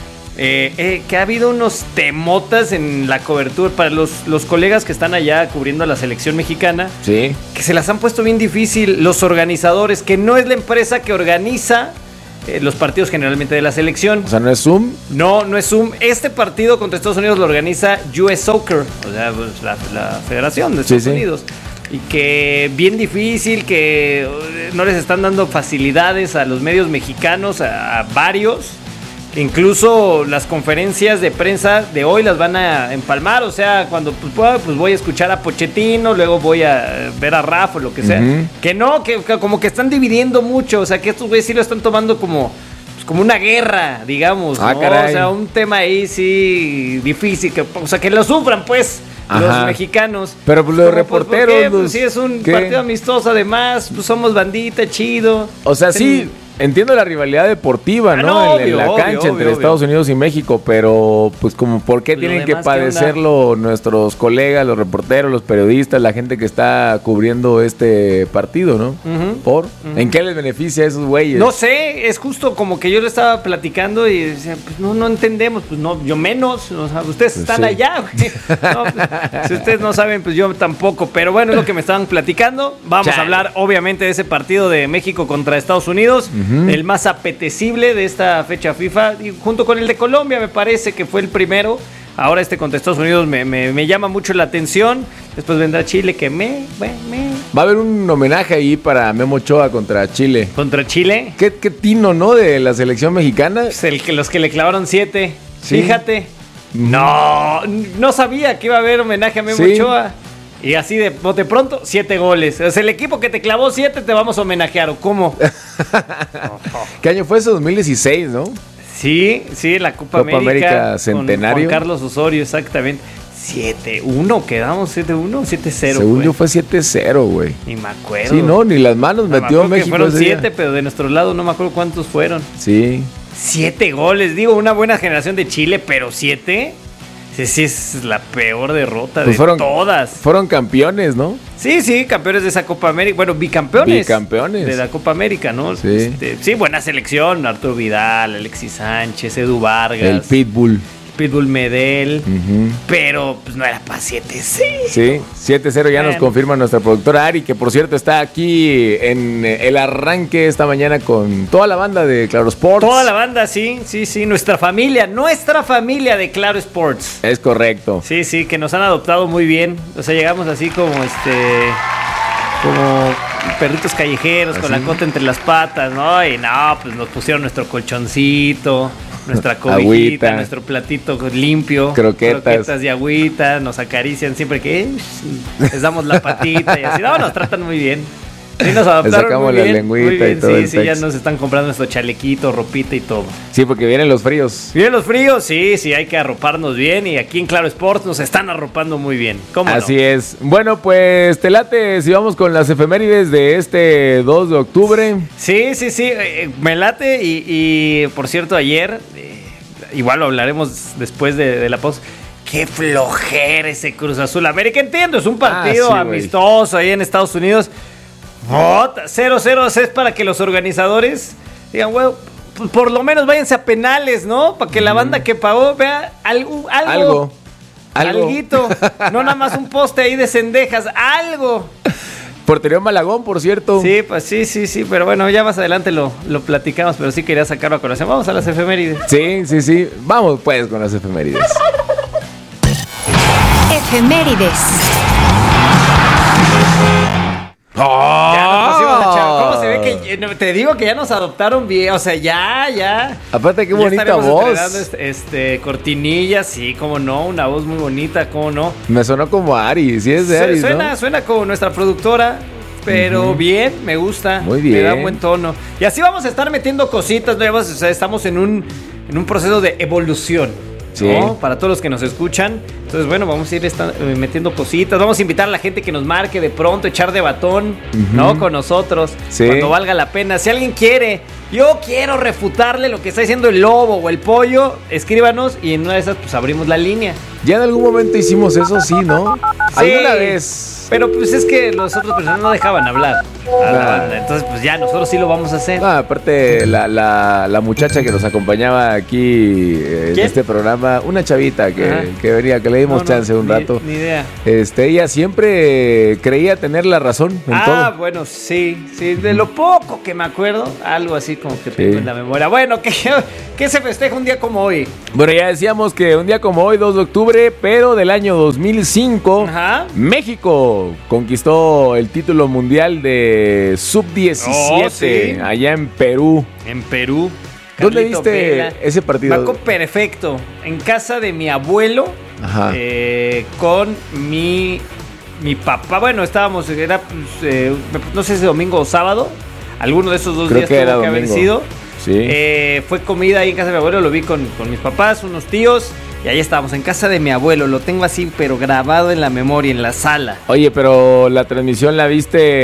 eh, eh, que ha habido unos temotas en la cobertura para los, los colegas que están allá cubriendo a la selección mexicana. Sí. Que se las han puesto bien difícil los organizadores, que no es la empresa que organiza Eh, los partidos generalmente de la selección. O sea, ¿no es Zoom? No, no es Zoom. Este partido contra Estados Unidos lo organiza U S Soccer, o sea, pues, la, la Federación de Estados sí, sí. Unidos. Y que bien difícil, que no les están dando facilidades a los medios mexicanos, a, a varios. Que incluso las conferencias de prensa de hoy las van a empalmar. O sea, cuando pues, pueda, pues voy a escuchar a Pochettino, luego voy a ver a Rafa o lo que sea. Uh-huh. Que no, que, que como que están dividiendo mucho. O sea, que estos güeyes sí lo están tomando como, pues, como una guerra, digamos. Ah, ¿no? caray. O sea, un tema ahí sí difícil. Que, o sea, que lo sufran, pues. Ajá. Los mexicanos. Pero pues los como, reporteros. Pues, los... pues sí, es un ¿qué? partido amistoso. Además, pues somos bandita, chido. O sea, sí. Entiendo la rivalidad deportiva, ah, ¿no? no en, en la obvio, cancha obvio, entre obvio, Estados obvio. Unidos y México, pero pues como ¿por qué Pues tienen que demás, padecerlo nuestros colegas, los reporteros, los periodistas, la gente que está cubriendo este partido, ¿no? Uh-huh. ¿Por? Uh-huh. ¿En qué les beneficia a esos güeyes? No sé, es justo como que yo le estaba platicando y decía, pues no, no entendemos, pues no, yo menos, o sea, ustedes pues están sí. allá, güey. No, pues, si ustedes no saben, pues yo tampoco, pero bueno, es lo que me estaban platicando. Vamos Chale. a hablar obviamente de ese partido de México contra Estados Unidos, uh-huh. el más apetecible de esta fecha FIFA, y junto con el de Colombia me parece que fue el primero. Ahora este contra Estados Unidos me, me, me llama mucho la atención. Después vendrá Chile que me, me, me. Va a haber un homenaje ahí para Memo Ochoa contra Chile. ¿Contra Chile? ¿Qué, qué tino, no? De la selección mexicana. Pues el que, los que le clavaron siete. ¿Sí? Fíjate. No, no sabía que iba a haber homenaje a Memo ¿Sí? Ochoa. Y así de bote pronto, siete goles. O sea, el equipo que te clavó siete te vamos a homenajear, ¿o cómo? ¿Qué año fue ese? dos mil dieciséis, ¿no? Sí, sí, la Copa, Copa América, América Centenario. Con Juan Carlos Osorio, exactamente. siete uno, quedamos siete uno, siete cero. Según güey. yo fue siete cero, güey. Ni me acuerdo. Sí, no, ni las manos no, metió me México. Que fueron siete, pero de nuestro lado no me acuerdo cuántos fueron. Sí. Siete goles, digo, una buena generación de Chile, pero siete... Sí, sí, es la peor derrota pues de fueron, todas. Fueron campeones, ¿no? Sí, sí, campeones de esa Copa América. Bueno, bicampeones. Bicampeones. De la Copa América, ¿no? Sí. Este, sí, buena selección. Arturo Vidal, Alexis Sánchez, Edu Vargas. El Pitbull. Pitbull Medel. Uh-huh. Pero pues no era para siete cero. Sí, siete cero ya bueno. Nos confirma nuestra productora Ari, que por cierto está aquí en el arranque esta mañana con toda la banda de Claro Sports. Toda la banda, sí, sí, sí. Nuestra familia, nuestra familia de Claro Sports. Es correcto. Sí, sí, que nos han adoptado muy bien. O sea, llegamos así como este... como perritos callejeros, ¿así? Con la cota entre las patas, ¿no? Y no, pues nos pusieron nuestro colchoncito, nuestra cobijita, nuestro platito limpio, croquetas. croquetas y agüita, nos acarician siempre que eh, les damos la patita y así, no, nos tratan muy bien. Sí, nos adaptaron muy bien, muy bien. Y todo sí, sí, pex. Ya nos están comprando nuestro chalequito, ropita y todo. Sí, porque vienen los fríos. Vienen los fríos, sí, sí, hay que arroparnos bien y aquí en Claro Sports nos están arropando muy bien. ¿Cómo Así no? es. Bueno, pues te late si vamos con las efemérides de este dos de octubre. Sí, sí, sí, eh, me late y, y por cierto ayer, eh, igual lo hablaremos después de, de la pausa. Qué flojera ese Cruz Azul América, entiendo, es un partido ah, sí, amistoso ahí en Estados Unidos. Vota, cero cero es para que los organizadores digan, bueno, pues por lo menos váyanse a penales, ¿no? Para que la banda que pagó vea algo, algo, algo, algo. alguito, no nada más un poste ahí de cendejas, algo. Portería Malagón, por cierto. Sí, pues sí, sí, sí, pero bueno, ya más adelante lo, lo platicamos, pero sí quería sacarlo a colación. Vamos a las efemérides. Sí, sí, sí, vamos pues con las efemérides. Efemérides. ¡Oh! Ya nos pusimos a echar. ¿Cómo se ve que te digo que ya nos adoptaron bien? O sea, ya, ya. Aparte, qué bonita voz. Este, este, cortinillas, sí, cómo no, una voz muy bonita, cómo no. Me sonó como Ari, sí es de Ari, suena, ¿no? Suena como nuestra productora. Pero uh-huh. bien, me gusta. Muy bien. Me da buen tono. Y así vamos a estar metiendo cositas nuevas. O sea, estamos en un, en un proceso de evolución. Sí. ¿No? Para todos los que nos escuchan. Entonces, bueno, vamos a ir esta, eh, metiendo cositas. Vamos a invitar a la gente que nos marque de pronto, echar de batón, uh-huh. ¿no? Con nosotros. Sí. Cuando valga la pena. Si alguien quiere Yo quiero refutarle lo que está diciendo el lobo o el pollo. Escríbanos y en una de esas pues abrimos la línea. Ya en algún momento hicimos eso, sí, ¿no? Sí, Alguna vez. Pero pues es que los otros personas no dejaban hablar a la banda. Entonces pues ya nosotros sí lo vamos a hacer. No, aparte la, la, la muchacha que nos acompañaba aquí eh, en este programa, una chavita que, que venía, que le dimos no, chance no, un ni, rato. Ni idea. Este, ella siempre creía tener la razón en ah, todo. Ah, bueno, sí, sí. De lo poco que me acuerdo, algo así como que tengo sí. en la memoria. Bueno, ¿qué, ¿qué se festeja un día como hoy? Bueno, ya decíamos que un día como hoy, dos de octubre, pero del año dos mil cinco, Ajá. México conquistó el título mundial de sub diecisiete oh, sí. allá en Perú. En Perú. ¿Dónde Carlito viste Vela. ese partido? Marcó perfecto. En casa de mi abuelo, eh, con mi, mi papá. Bueno, estábamos, era, pues, eh, no sé si domingo o sábado. Alguno de esos dos Creo días que tuvo era que haber sido. Sí. Eh, fue comida ahí en casa de mi abuelo, lo vi con, con mis papás, unos tíos. Y ahí estábamos, en casa de mi abuelo, lo tengo así, pero grabado en la memoria, en la sala. Oye, pero ¿la transmisión la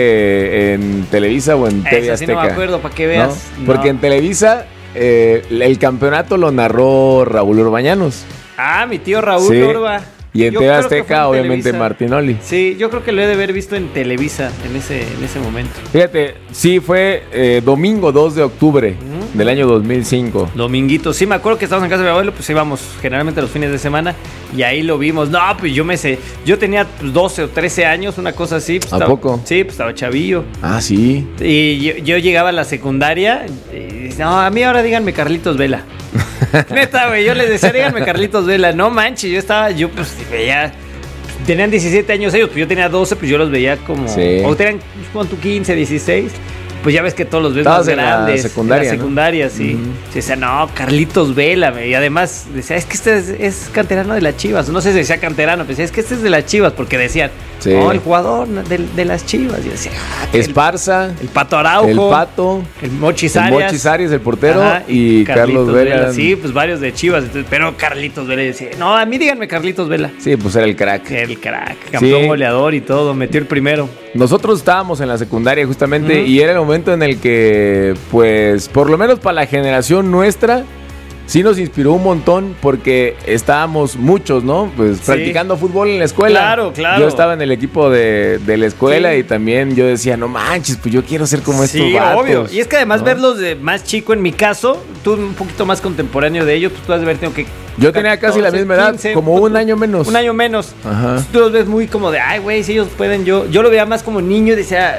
viste en Televisa o en T V Esa sí Azteca? no me acuerdo, para que veas. ¿No? Porque no. en Televisa eh, el campeonato lo narró Raúl Urbañanos. Ah, mi tío Raúl sí. Urba. Y en T V Azteca, obviamente, Televisa. Martinoli. Sí, yo creo que lo he de haber visto en Televisa en ese, en ese momento. Fíjate, sí, fue eh, domingo dos de octubre uh-huh. del año dos mil cinco. Dominguito, sí, me acuerdo que estábamos en casa de mi abuelo, pues íbamos generalmente los fines de semana y ahí lo vimos. No, pues yo me sé, yo tenía doce o trece años, una cosa así. Pues ¿A estaba, poco? Sí, pues estaba chavillo. Ah, sí. Y yo, yo llegaba a la secundaria y no, a mí ahora díganme Carlitos Vela. Neta, güey, yo les decía, díganme Carlitos Vela. No manches, yo estaba, yo pues veía... Tenían diecisiete años ellos, pues yo tenía doce, pues yo los veía como... Sí. O tenían, con tu quince, dieciséis. Pues ya ves que todos los ves Estabas más grandes. En la secundaria, en la secundaria, ¿no? Sí. Uh-huh. Se decía, no, Carlitos Vela. Y además decía, es que este es, es canterano de las Chivas. No sé si decía canterano, pero decía, es que este es de las Chivas. Porque decían, sí. no, el jugador de, de las Chivas. Y decía, ah, Esparza. El, el Pato Araujo. El Pato. El Mochis Arias. El Mochis Arias, el portero. Ajá, y Carlos Vela. Vela. Sí, pues varios de Chivas. Entonces, pero Carlitos Vela decía, no, a mí díganme Carlitos Vela. Sí, pues era el crack. El crack. Campeón sí. goleador y todo. Metió el primero. Nosotros estábamos en la secundaria justamente uh-huh. y era el momento en el que, pues, por lo menos para la generación nuestra, sí nos inspiró un montón porque estábamos muchos, ¿no? Pues sí. practicando fútbol en la escuela. Claro, claro. Yo estaba en el equipo de, de la escuela sí. y también yo decía, no manches, pues yo quiero ser como sí, estos vatos. Obvio. Y es que además ¿no? verlos de más chico, en mi caso, tú un poquito más contemporáneo de ellos, pues tú has de haber tenido que... Yo tenía casi la misma edad, quince, como un año menos. Un año menos. Ajá. Tú los ves muy como de, ay, güey, si ellos pueden, yo... Yo lo veía más como niño y decía...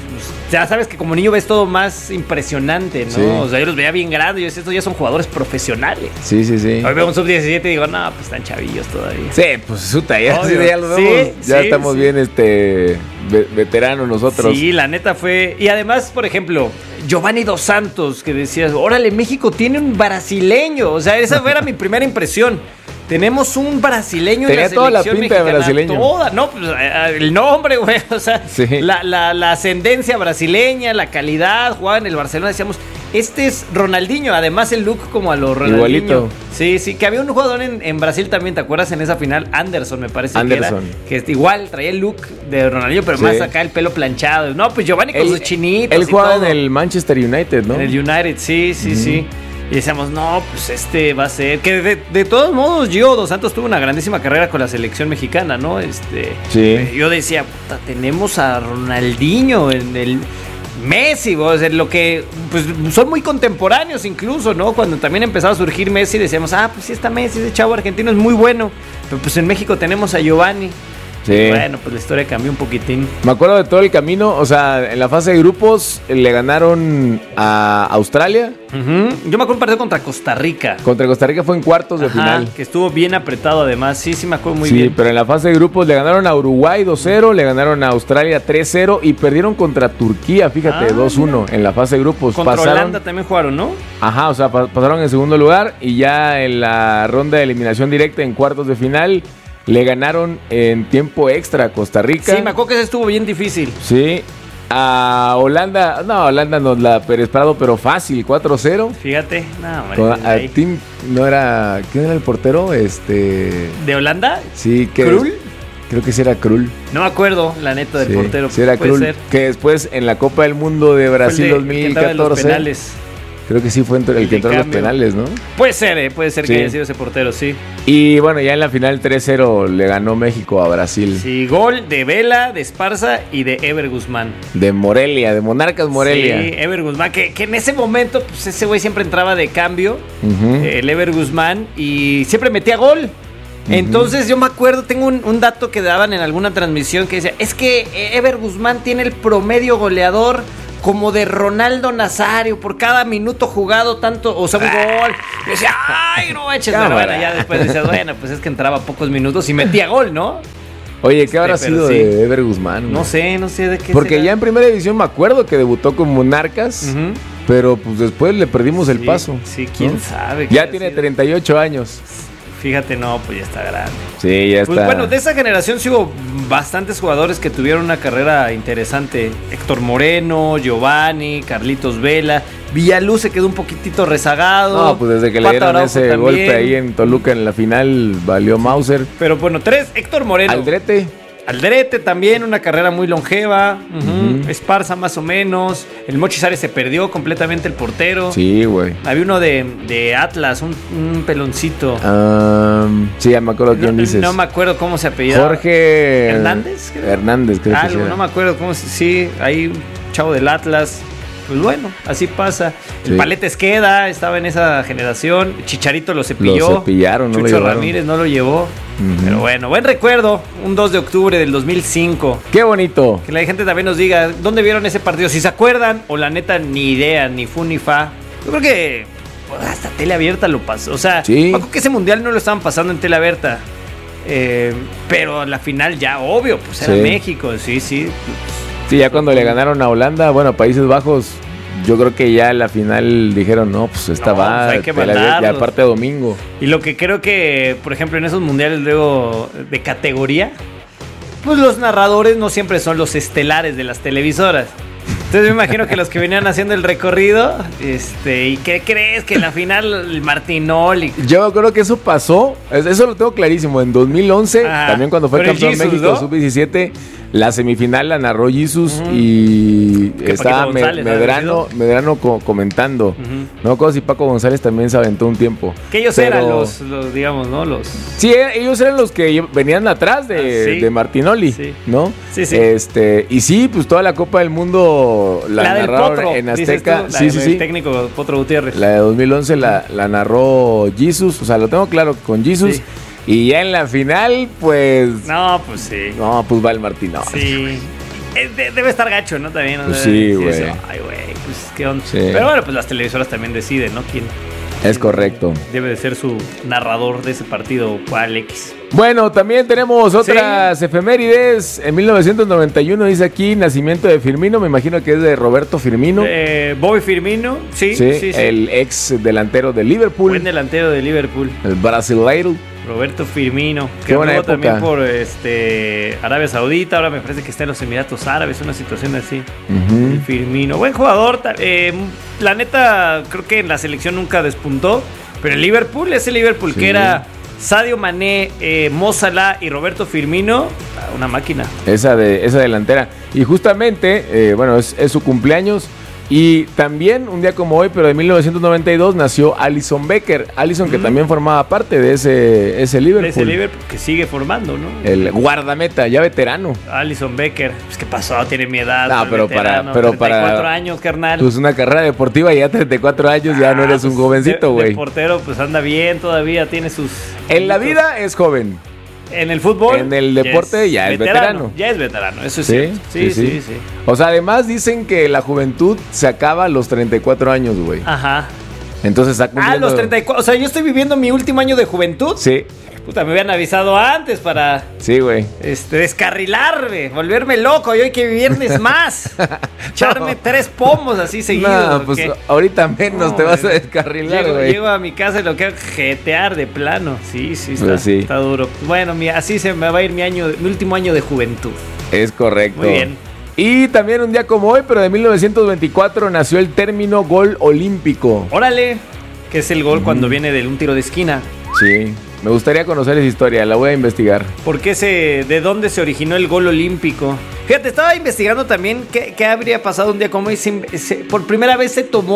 Ya sabes que como niño ves todo más impresionante, ¿no? Sí. O sea, yo los veía bien grandes. Yo decía, estos ya son jugadores profesionales. Sí, sí, sí. Hoy veo un sub diecisiete y digo, no, pues están chavillos todavía. Sí, pues suta, ya, sí, ya los vemos. Sí, ya sí, estamos sí. bien, este, veteranos nosotros. Sí, la neta fue... Y además, por ejemplo, Giovanni Dos Santos, que decías, órale, México tiene un brasileño. O sea, esa era mi primera impresión. Tenemos un brasileño Tenía en la selección toda la pinta mexicana, de brasileño. Toda, no, pues el nombre, güey, o sea, sí. la, la, la ascendencia brasileña, la calidad, jugaba en el Barcelona, decíamos, este es Ronaldinho, además el look como a lo Ronaldinho. Igualito. Sí, sí, que había un jugador en, en Brasil también, ¿te acuerdas? En esa final, Anderson, me parece Anderson. que era, que igual traía el look de Ronaldinho, pero sí. más acá el pelo planchado. No, pues Giovanni con él, sus chinitos. Él jugaba en el Manchester United, ¿no? En el United, sí, sí, mm. sí. Y decíamos, no, pues este va a ser... Que de, de todos modos, Gio Dos Santos tuvo una grandísima carrera con la selección mexicana, ¿no? Este, sí. Yo decía, puta, tenemos a Ronaldinho en el... Messi, o sea, lo que... Pues son muy contemporáneos incluso, ¿no? Cuando también empezaba a surgir Messi, decíamos, ah, pues sí está Messi, ese chavo argentino es muy bueno. Pero pues en México tenemos a Giovanni. Sí. Bueno, pues la historia cambió un poquitín. Me acuerdo de todo el camino, o sea, en la fase de grupos le ganaron a Australia. Uh-huh. Yo me acuerdo un partido contra Costa Rica. Contra Costa Rica fue en cuartos de Ajá, final. Que estuvo bien apretado además, sí, sí me acuerdo muy sí, bien. Sí, pero en la fase de grupos le ganaron a Uruguay dos cero, le ganaron a Australia tres cero y perdieron contra Turquía, fíjate, ah, dos uno en la fase de grupos. Contra pasaron, Holanda también jugaron, ¿no? Ajá, o sea, pasaron en segundo lugar y ya en la ronda de eliminación directa en cuartos de final... Le ganaron en tiempo extra a Costa Rica. Sí, me acuerdo que ese estuvo bien difícil. Sí. A Holanda, no, Holanda nos la Pérez Prado, pero fácil, cuatro cero. Fíjate, no, hombre. A, a Tim, no era, ¿quién era el portero? Este. ¿De Holanda? Sí, que. ¿Krul? Creo que sí era Krul. No me acuerdo, la neta, del sí, portero. Sí, era Krul. Que después en la Copa del Mundo de Brasil de, dos mil catorce. Penales. Creo que sí fue el, el que entró a los penales, ¿no? Puede ser, eh, puede ser sí. que haya sido ese portero, sí. Y bueno, ya en la final tres cero le ganó México a Brasil. Sí, gol de Vela, de Esparza y de Ever Guzmán. De Morelia, de Monarcas Morelia. Sí, Ever Guzmán, que, que en ese momento, pues ese güey siempre entraba de cambio, uh-huh. el Ever Guzmán, y siempre metía gol. Uh-huh. Entonces yo me acuerdo, tengo un, un dato que daban en alguna transmisión que decía, es que Ever Guzmán tiene el promedio goleador como de Ronaldo Nazario, por cada minuto jugado tanto, o sea, un gol. Y decía, ay, no eches la buena. Ya después decía, bueno, pues es que entraba pocos minutos y metía gol, ¿no? Oye, ¿qué habrá este, sido sí. de Ever Guzmán? No sé, no sé de qué. Porque será. Ya en primera división me acuerdo que debutó con Monarcas, uh-huh. pero pues después le perdimos el sí, paso. Sí, quién ¿no? sabe. Ya tiene treinta y ocho años. Fíjate, no, pues ya está grande. Sí, ya está. Pues bueno, de esa generación sí hubo bastantes jugadores que tuvieron una carrera interesante. Héctor Moreno, Giovanni, Carlitos Vela. Villaluz se quedó un poquitito rezagado. No, pues desde que Pata le dieron Araujo ese también. Golpe ahí en Toluca en la final, valió Mauser. Pero bueno, tres, Héctor Moreno. Aldrete. Aldrete también, una carrera muy longeva. Uh-huh. Uh-huh. Esparza más o menos. El Mochi Zares se perdió completamente el portero. Sí, güey. Había uno de, de Atlas, un, un peloncito. Um, sí, ya me acuerdo quién no, dices. No me acuerdo cómo se apellidaba. Jorge Hernández. Creo. Hernández, creo Algo, que sí. No me acuerdo cómo se... Sí, ahí un chavo del Atlas. Pues bueno, así pasa. El sí. Paleta Esqueda estaba en esa generación. Chicharito lo cepilló. Lo cepillaron, no Chucho lo Ramírez no lo llevó. Uh-huh. Pero bueno, buen recuerdo. Un dos de octubre del dos mil cinco. ¡Qué bonito! Que la gente también nos diga dónde vieron ese partido. Si se acuerdan o la neta ni idea, ni fu ni fa. Yo creo que pues, hasta tele abierta lo pasó. O sea, sí. creo que ese mundial no lo estaban pasando en tele abierta. Eh, pero a la final ya, obvio, pues era sí. México. Sí, sí. Sí, ya cuando le ganaron a Holanda, bueno, a Países Bajos, yo creo que ya en la final dijeron, no, pues esta no, va, pues hay que la, ya aparte de domingo. Y lo que creo que, por ejemplo, en esos mundiales luego de categoría, pues los narradores no siempre son los estelares de las televisoras. Entonces me imagino que los que venían haciendo el recorrido, este, ¿y qué crees? Que en la final el Martinoli. Yo creo que eso pasó, eso lo tengo clarísimo, en dos mil once, ajá, también cuando fue campeón Jesus, México, ¿no? sub diecisiete, la semifinal la narró Jesus uh-huh. y estaba González, Medrano, Medrano co- comentando. Uh-huh. No me acuerdo si Paco González también se aventó un tiempo. Que ellos pero... eran los, los, digamos, ¿no? Los... Sí, ellos eran los que venían atrás de, ah, ¿sí? de Martinoli, sí. ¿no? Sí, sí. Este, y sí, pues toda la Copa del Mundo la, la narraron Potro, en Azteca. Tú, la sí, sí, sí. técnico Potro Gutiérrez. La de dos mil once la, la narró Jesus, o sea, lo tengo claro con Jesus. Sí. Y ya en la final, pues... No, pues sí. No, pues va el Martinoli. Sí. Debe estar gacho, ¿no? También. ¿no? Pues sí, güey. Ay, güey, pues qué onda. Sí. Pero bueno, pues las televisoras también deciden, ¿no? ¿Quién? Es correcto. Debe de ser su narrador de ese partido, cual X. Bueno, también tenemos otras sí. efemérides. En mil novecientos noventa y uno dice aquí, nacimiento de Firmino, me imagino que es de Roberto Firmino. Eh, Bobby Firmino, sí, sí, sí, sí. El ex delantero de Liverpool. Buen delantero de Liverpool. El brasileiro. Roberto Firmino, Qué que buena jugó época. también por este Arabia Saudita, ahora me parece que está en los Emiratos Árabes, una situación así. Uh-huh. El Firmino, buen jugador, eh, la neta creo que en la selección nunca despuntó, pero el Liverpool, ese Liverpool sí. que era Sadio Mané, eh, Mo Salah y Roberto Firmino, una máquina. Esa de esa delantera. Y justamente, eh, bueno, es, es su cumpleaños. Y también, un día como hoy, pero de mil novecientos noventa y dos, nació Alisson Becker. Alisson, que mm. también formaba parte de ese, ese Liverpool. De ese Liverpool que sigue formando, ¿no? El guardameta, ya veterano. Alisson Becker. Pues, ¿qué pasó? Tiene mi edad. No, pero veterano, para... Pero treinta y cuatro para, años, carnal. Pues una carrera deportiva y ya treinta y cuatro años, ah, ya no eres pues un jovencito, güey. El portero, pues anda bien todavía, tiene sus... En la vida es joven. En el fútbol. En el deporte ya, ya es veterano. veterano. Ya es veterano, eso es ¿Sí? cierto. Sí sí, sí, sí, sí. O sea, además dicen que la juventud se acaba a los treinta y cuatro años, güey. Ajá. Entonces está cumpliendo... Ah, los treinta y cuatro. O sea, yo estoy viviendo mi último año de juventud. Sí. Puta, me habían avisado antes para... Sí, güey. Este, descarrilarme, volverme loco. Y hoy que viernes más. Echarme no. tres pomos así seguidos. No, pues ¿qué? Ahorita menos no, te vas a descarrilar, güey. Llego, llego a mi casa y lo quiero jetear de plano. Sí, sí, está, pues sí. está duro. Bueno, mi, así se me va a ir mi año, mi último año de juventud. Es correcto. Muy bien. Y también un día como hoy, pero de mil novecientos veinticuatro, nació el término gol olímpico. Órale, que es el gol mm. cuando viene de un tiro de esquina. Sí. Me gustaría conocer esa historia, la voy a investigar. ¿Por qué se, de dónde se originó el gol olímpico? Fíjate, estaba investigando también qué, qué habría pasado un día como hoy. Se, se, por primera vez se tomó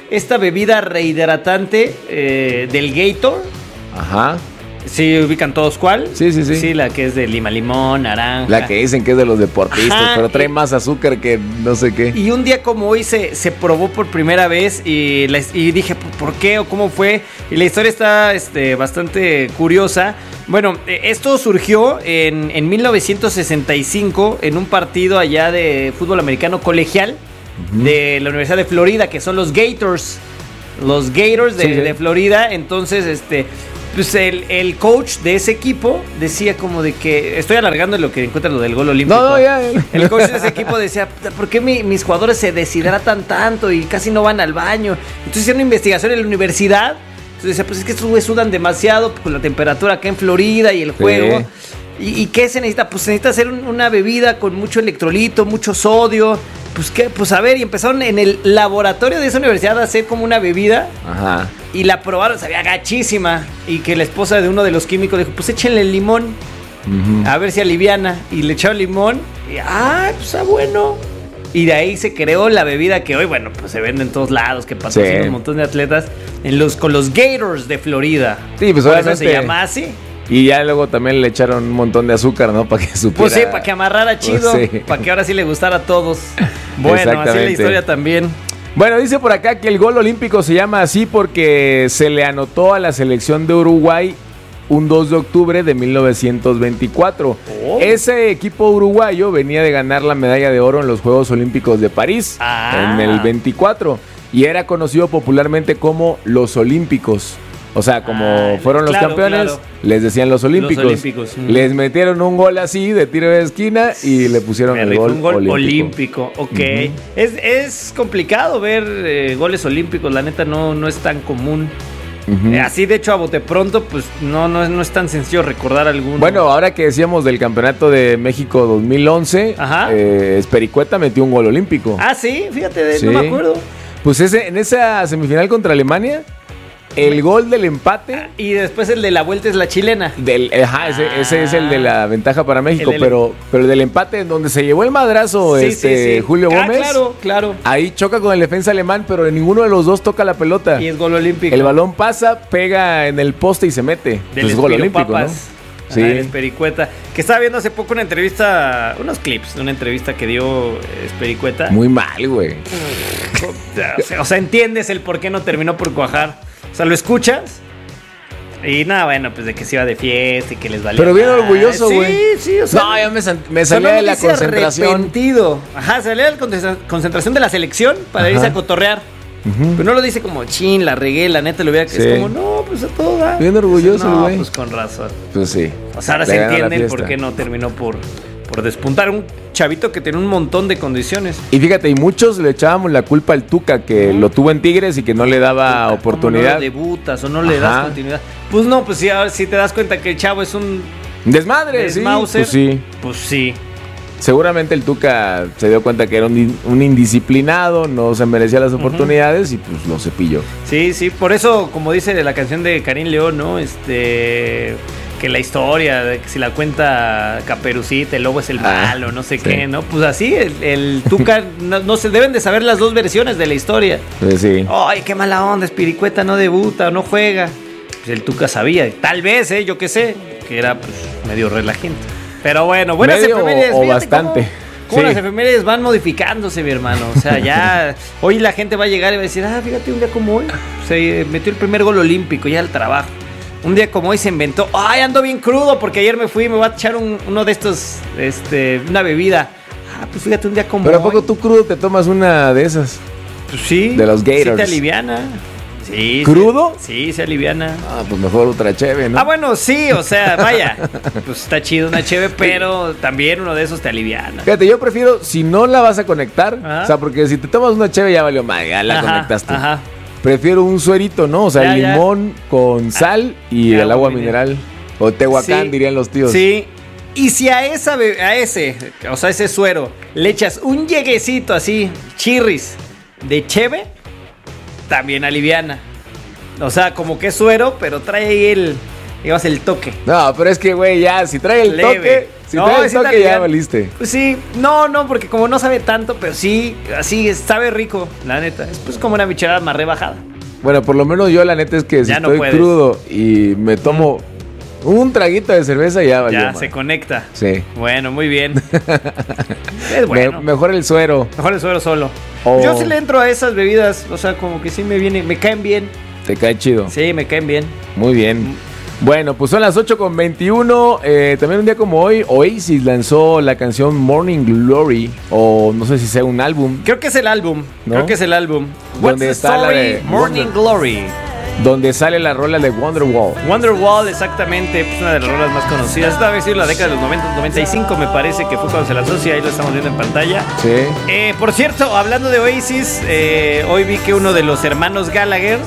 esta bebida rehidratante eh, del Gator. Ajá. Sí, ubican todos cuál. Sí, sí, sí. Sí, la que es de lima, limón, naranja. La que dicen que es de los deportistas, Ajá, pero trae y, más azúcar que no sé qué. Y un día como hoy se, se probó por primera vez y, la, y dije, ¿por qué o cómo fue? Y la historia está este, bastante curiosa. Bueno, esto surgió en, en mil novecientos sesenta y cinco en un partido allá de fútbol americano colegial uh-huh. de la Universidad de Florida, que son los Gators. Los Gators de, sí, sí. de Florida. Entonces, este... Pues el, el coach de ese equipo decía como de que... Estoy alargando lo que encuentra lo del gol olímpico. No, no, ya. El coach de ese equipo decía, ¿por qué mi, mis jugadores se deshidratan tanto y casi no van al baño? Entonces hicieron una investigación en la universidad. Entonces decía, pues es que estos güeyes sudan demasiado con la temperatura acá en Florida y el juego. Sí. ¿Y, ¿Y qué se necesita? Pues se necesita hacer un, una bebida con mucho electrolito, mucho sodio. Pues qué, pues a ver, y empezaron en el laboratorio de esa universidad a hacer como una bebida. Ajá. Y la probaron, sabía gachísima. Y que la esposa de uno de los químicos dijo, pues échenle limón. Uh-huh. A ver si aliviana. Y le echaron limón. Y, ah, pues está bueno. Y de ahí se creó la bebida que hoy, bueno, pues se vende en todos lados, que patrocina sí. un montón de atletas en los, con los Gators de Florida. Sí, pues por eso se llama así. Y ya luego también le echaron un montón de azúcar, ¿no? Para que supiera. Pues sí, para que amarrara chido. Pues sí. Para que ahora sí le gustara a todos. Bueno, así la historia también. Bueno, dice por acá que el gol olímpico se llama así porque se le anotó a la selección de Uruguay un dos de octubre de mil novecientos veinticuatro. Oh. Ese equipo uruguayo venía de ganar la medalla de oro en los Juegos Olímpicos de París ah. en el veinticuatro. Y era conocido popularmente como los Olímpicos. O sea, como ah, fueron los claro, campeones, claro. les decían los olímpicos. Los olímpicos. Mm. Les metieron un gol así de tiro de esquina y le pusieron el gol, un gol olímpico. olímpico. Ok. Uh-huh. Es, es complicado ver eh, goles olímpicos, la neta no, no es tan común. Uh-huh. Eh, así, de hecho, a bote pronto, pues no, no, es, no es tan sencillo recordar alguno. Bueno, ahora que decíamos del campeonato de México dos mil once, eh, Espericueta metió un gol olímpico. Ah, sí, fíjate, de, sí. no me acuerdo. Pues ese, en esa semifinal contra Alemania... El gol del empate. Y después el de la vuelta es la chilena. Del, ajá, ese, ah, ese es el de la ventaja para México. El del, pero, pero el del empate, en donde se llevó el madrazo sí, este, sí, sí. Julio ah, Gómez. Claro, claro. Ahí choca con el defensa alemán, pero ninguno de los dos toca la pelota. Y es gol olímpico. El balón pasa, pega en el poste y se mete. Del es gol olímpico, papas. ¿no? Sí. Ah, el Espericueta. Que estaba viendo hace poco una entrevista, unos clips de una entrevista que dio Espericueta. Muy mal, güey. O sea, o sea, entiendes el por qué no terminó por cuajar. O sea, lo escuchas. Y nada, bueno, pues de que se iba de fiesta y que les valía. Pero bien orgulloso, güey. Sí, sí, o sea. No, yo me, me salía de la concentración. Arrepentido. Ajá, salía de la concentración de la selección para Ajá. irse a cotorrear. Uh-huh. Pero no lo dice como, chin, la regué, la neta, lo hubiera que sí. es como, no, pues a todo da. Bien orgulloso, güey. No, pues con razón. Pues sí. O sea, ahora se entienden por qué no terminó por, por despuntar. Un chavito que tiene un montón de condiciones. Y fíjate, y muchos le echábamos la culpa al Tuca, que uh-huh. lo tuvo en Tigres y que no le daba Tuca, oportunidad. No debutas o no le Ajá. das continuidad. Pues no, pues si, si te das cuenta que el chavo es un desmadre, sí. Pues sí. Pues sí. Seguramente el Tuca se dio cuenta que era un, un indisciplinado, no se merecía las oportunidades uh-huh. y pues lo cepilló. Sí, sí, por eso, como dice la canción de Karim León, ¿no? Este, que la historia, de que si la cuenta Caperucita, el lobo es el malo, ah, no sé sí. qué, ¿no? Pues así, el, el Tuca, no, no se deben de saber las dos versiones de la historia. Pues sí. Ay, qué mala onda, Espericueta no debuta o no juega. Pues el Tuca sabía, tal vez, ¿eh? Yo qué sé, que era pues medio relajante. Pero bueno, buenas efemérides. O, o bastante. Cómo, cómo sí. las efemérides van modificándose, mi hermano. O sea, ya hoy la gente va a llegar y va a decir, ah, fíjate, un día como hoy se metió el primer gol olímpico ya al trabajo. Un día como hoy se inventó, ay, ando bien crudo porque ayer me fui y me voy a echar un, uno de estos, este, una bebida. Ah, pues fíjate, un día como Pero hoy. ¿a poco tú crudo te tomas una de esas? Pues sí. De los Gators. Sí te aliviana. Sí, ¿Crudo? Sí, se aliviana. Ah, pues mejor otra cheve, ¿no? Ah, bueno, sí, o sea, vaya. Pues está chido una cheve, pero también uno de esos te aliviana. Fíjate, yo prefiero, si no la vas a conectar, ajá. o sea, porque si te tomas una cheve ya valió mal, ya la ajá, conectaste. Ajá. Prefiero un suerito, ¿no? O sea, ya, limón ya. con sal y el agua mineral. mineral. O Tehuacán, sí, dirían los tíos. Sí. Y si a esa a ese, o sea, ese suero, le echas un lleguecito así, chirris, de cheve, también aliviana. O sea, como que es suero, pero trae ahí el, digamos, el toque. No, pero es que, güey, ya, si trae el Leve. toque, si No, trae el es toque, italiano. ya valiste. Pues sí, no, no, porque como no sabe tanto, pero sí, así es, sabe rico, la neta. Es pues como una michelada más rebajada. Bueno, por lo menos yo la neta es que si Ya no estoy puedes. crudo y me tomo un traguito de cerveza, ya valió. Ya, madre. se conecta. Sí. Bueno, muy bien. Es bueno. Me- mejor el suero. Mejor el suero solo. O- Yo sí le entro a esas bebidas, o sea, como que sí me viene, me caen bien. Te cae chido. Sí, me caen bien. Muy bien. Bueno, pues son las ocho con veintiuno. Eh, también un día como hoy, Oasis lanzó la canción Morning Glory. O no sé si sea un álbum. Creo que es el álbum. ¿No? Creo que es el álbum. What's Donde the está la story? de Morning Wonder- Glory. Donde sale la rola de Wonderwall. Wonderwall, exactamente, pues una de las rolas más conocidas. Esta vez en la década de los noventa, noventa y cinco me parece que fue cuando se lanzó, y ahí lo estamos viendo en pantalla. Sí. Eh, por cierto, hablando de Oasis, eh, hoy vi que uno de los hermanos Gallagher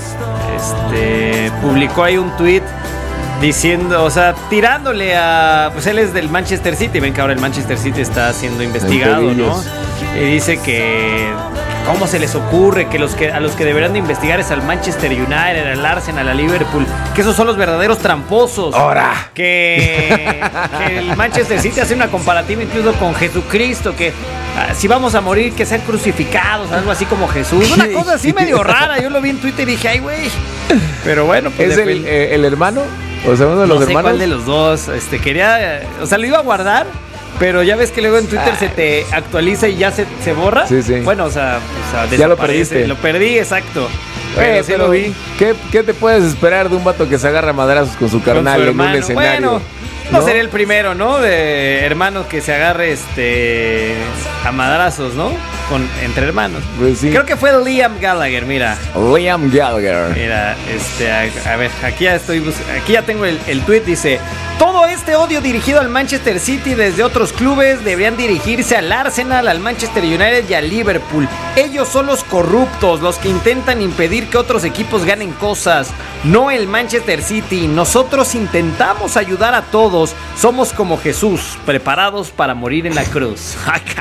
este, publicó ahí un tweet diciendo, o sea, tirándole a... Pues él es del Manchester City, ven que ahora el Manchester City está siendo investigado, ¿no? pedillos. Y dice que... ¿Cómo se les ocurre que, los que a los que deberán de investigar es al Manchester United, al Arsenal, al Liverpool? Que esos son los verdaderos tramposos. ¡Ahora! Que, que el Manchester City hace una comparativa incluso con Jesucristo, que ah, si vamos a morir, que sean crucificados, algo así como Jesús. Una cosa así medio rara. Yo lo vi en Twitter y dije, ay, güey. Pero bueno, pues... ¿Es el, depende. eh, el hermano? O sea, uno de los no sé hermanos. cuál de los dos. Este, quería... O sea, lo iba a guardar, pero ya ves que luego en Twitter se te actualiza y ya se, se borra. Sí, sí. Bueno, o sea, o sea Ya lo desaparece. perdiste. Lo perdí, exacto. Eh, Pero sí pero lo vi. ¿qué, ¿Qué te puedes esperar de un vato que se agarra a madrazos con su Con carnal su en hermano. un escenario? Bueno, no, ¿no? sería el primero, ¿no? De hermanos que se agarre este a madrazos, ¿no? Con, entre hermanos. Pues sí. Creo que fue Liam Gallagher, mira. Liam Gallagher. Mira, este, a, a ver, aquí ya estoy, bus- aquí ya tengo el, el tweet, dice: todo este odio dirigido al Manchester City desde otros clubes deberían dirigirse al Arsenal, al Manchester United y al Liverpool. Ellos son los corruptos, los que intentan impedir que otros equipos ganen cosas, no el Manchester City. Nosotros intentamos ayudar a todos, somos como Jesús, preparados para morir en la cruz.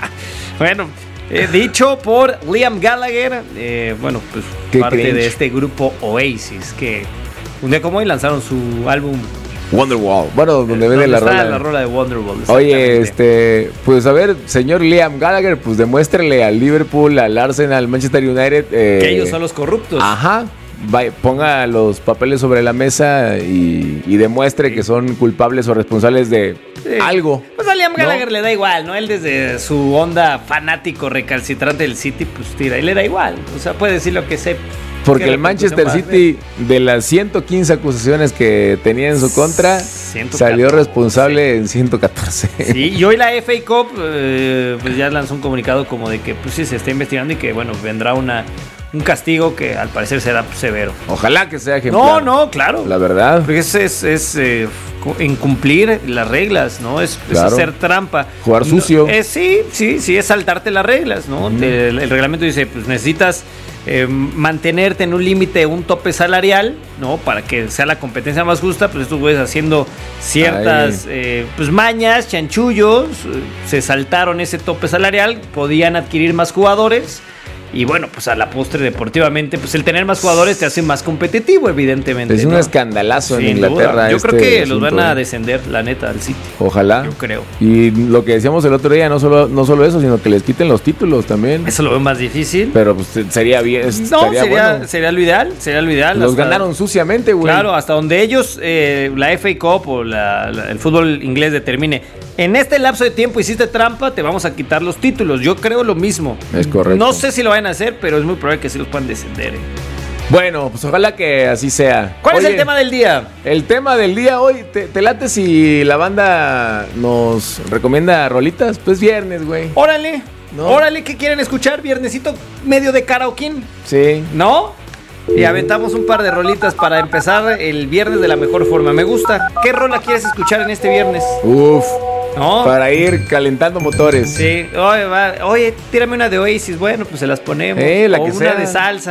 Bueno, eh, dicho por Liam Gallagher, eh, bueno, pues Qué parte cringe. de este grupo Oasis, que un día como hoy lanzaron su álbum Wonderwall. Bueno, donde vende donde la está rola. la rola de Wonderwall. Oye, este, pues a ver, señor Liam Gallagher, pues demuéstrele al Liverpool, al Arsenal, al Manchester United. eh, que ellos son los corruptos. Ajá. Vaya, ponga los papeles sobre la mesa y, y demuestre que son culpables o responsables de Sí. algo. Pues a Liam ¿no? Gallagher le da igual, ¿no? Él desde su onda fanático recalcitrante del City, pues tira, y le da igual. O sea, puede decir lo que sea. Porque ¿Qué el Manchester repercusión City, de las ciento quince acusaciones que tenía en su contra, ciento catorce. salió responsable en ciento catorce. Sí, y hoy la F A Cup eh, pues ya lanzó un comunicado como de que pues sí se está investigando y que bueno, vendrá una un castigo que al parecer será severo. Ojalá que sea ejemplar. No, no, claro. La verdad. Porque es, es, es eh, incumplir las reglas, ¿no? Es, es Claro. hacer trampa. Jugar No, sucio. eh, sí, sí, sí, es saltarte las reglas, ¿no? Te- el, el reglamento dice, pues necesitas eh, mantenerte en un límite, un tope salarial, ¿no? Para que sea la competencia más justa, pues estos güeyes haciendo ciertas eh, pues mañas, chanchullos, eh, se saltaron ese tope salarial, podían adquirir más jugadores. Y bueno, pues a la postre deportivamente, pues el tener más jugadores te hace más competitivo, evidentemente. Es un ¿no? escandalazo en Sin Inglaterra. duda. Yo este creo que los asunto, van a ¿eh? descender, la neta, al City. Ojalá. Yo creo. Y lo que decíamos el otro día, no solo, no solo eso, sino que les quiten los títulos también. Eso lo veo más difícil. Pero pues sería bien. No, estaría sería, bueno. sería lo ideal, sería lo ideal. Los hasta- ganaron suciamente, güey. Claro, hasta donde ellos, eh, la F A Cup o la- la- el fútbol inglés determine, en este lapso de tiempo hiciste trampa, te vamos a quitar los títulos. Yo creo lo mismo. Es correcto. No sé si lo van a hacer, pero es muy probable que sí los puedan descender. eh. Bueno, pues ojalá que así sea. ¿Cuál es Oye, el tema del día? El tema del día hoy, ¿te, te late si la banda nos recomienda rolitas? Pues viernes, güey. Órale, No. órale, ¿qué quieren escuchar? Viernesito medio de karaoke, Sí. ¿no? Y aventamos un par de rolitas para empezar el viernes de la mejor forma. Me gusta. ¿Qué rola quieres escuchar en este viernes? Uf. ¿No? Para ir calentando motores. Sí, oye, va, oye, tírame una de Oasis. Bueno, pues se las ponemos. Eh, la o que una sea. de salsa.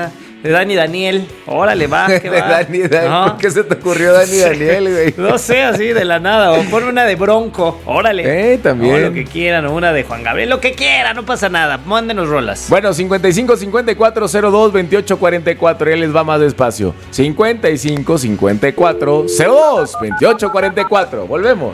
de Dani Daniel. Órale, va, que De va. Dani Daniel. No. ¿Por qué se te ocurrió Dani Daniel, güey? No sé, así de la nada. O ponme una de Bronco. Órale. Eh, también. O lo que quieran. O una de Juan Gabriel. Lo que quieran, no pasa nada. Mándenos rolas. Bueno, cincuenta y cinco cincuenta y cuatro cero dos veintiocho cuarenta y cuatro. Ya les va más despacio. cincuenta y cinco cincuenta y cuatro cero dos veintiocho cuarenta y cuatro. Volvemos.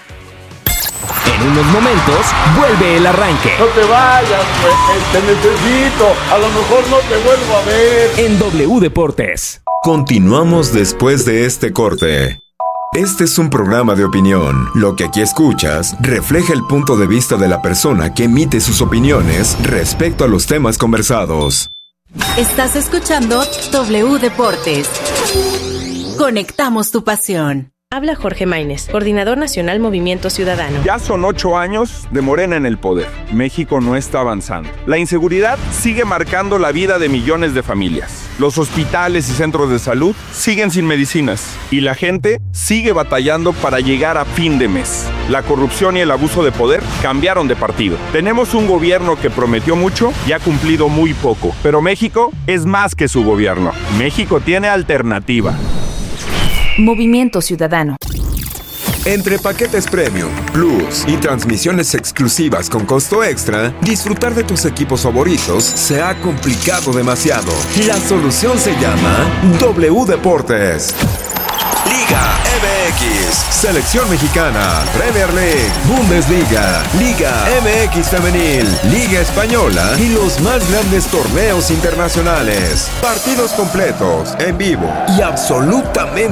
En unos momentos, vuelve el arranque. No te vayas, güey. Te necesito. A lo mejor no te vuelvo a ver. En W Deportes. Continuamos después de este corte. Este es un programa de opinión. Lo que aquí escuchas refleja el punto de vista de la persona que emite sus opiniones respecto a los temas conversados. Estás escuchando W Deportes. Conectamos tu pasión. Habla Jorge Maínez, coordinador nacional Movimiento Ciudadano. Ya son ocho años de Morena en el poder. México no está avanzando. La inseguridad sigue marcando la vida de millones de familias. Los hospitales y centros de salud siguen sin medicinas. Y la gente sigue batallando para llegar a fin de mes. La corrupción y el abuso de poder cambiaron de partido. Tenemos un gobierno que prometió mucho y ha cumplido muy poco. Pero México es más que su gobierno. México tiene alternativa. Movimiento Ciudadano. Entre paquetes Premium, Plus y transmisiones exclusivas con costo extra, disfrutar de tus equipos favoritos se ha complicado demasiado. La solución se llama W Deportes. Liga M X, Selección Mexicana, Premier League, Bundesliga, Liga M X Femenil, Liga Española y los más grandes torneos internacionales. Partidos completos, en vivo y absolutamente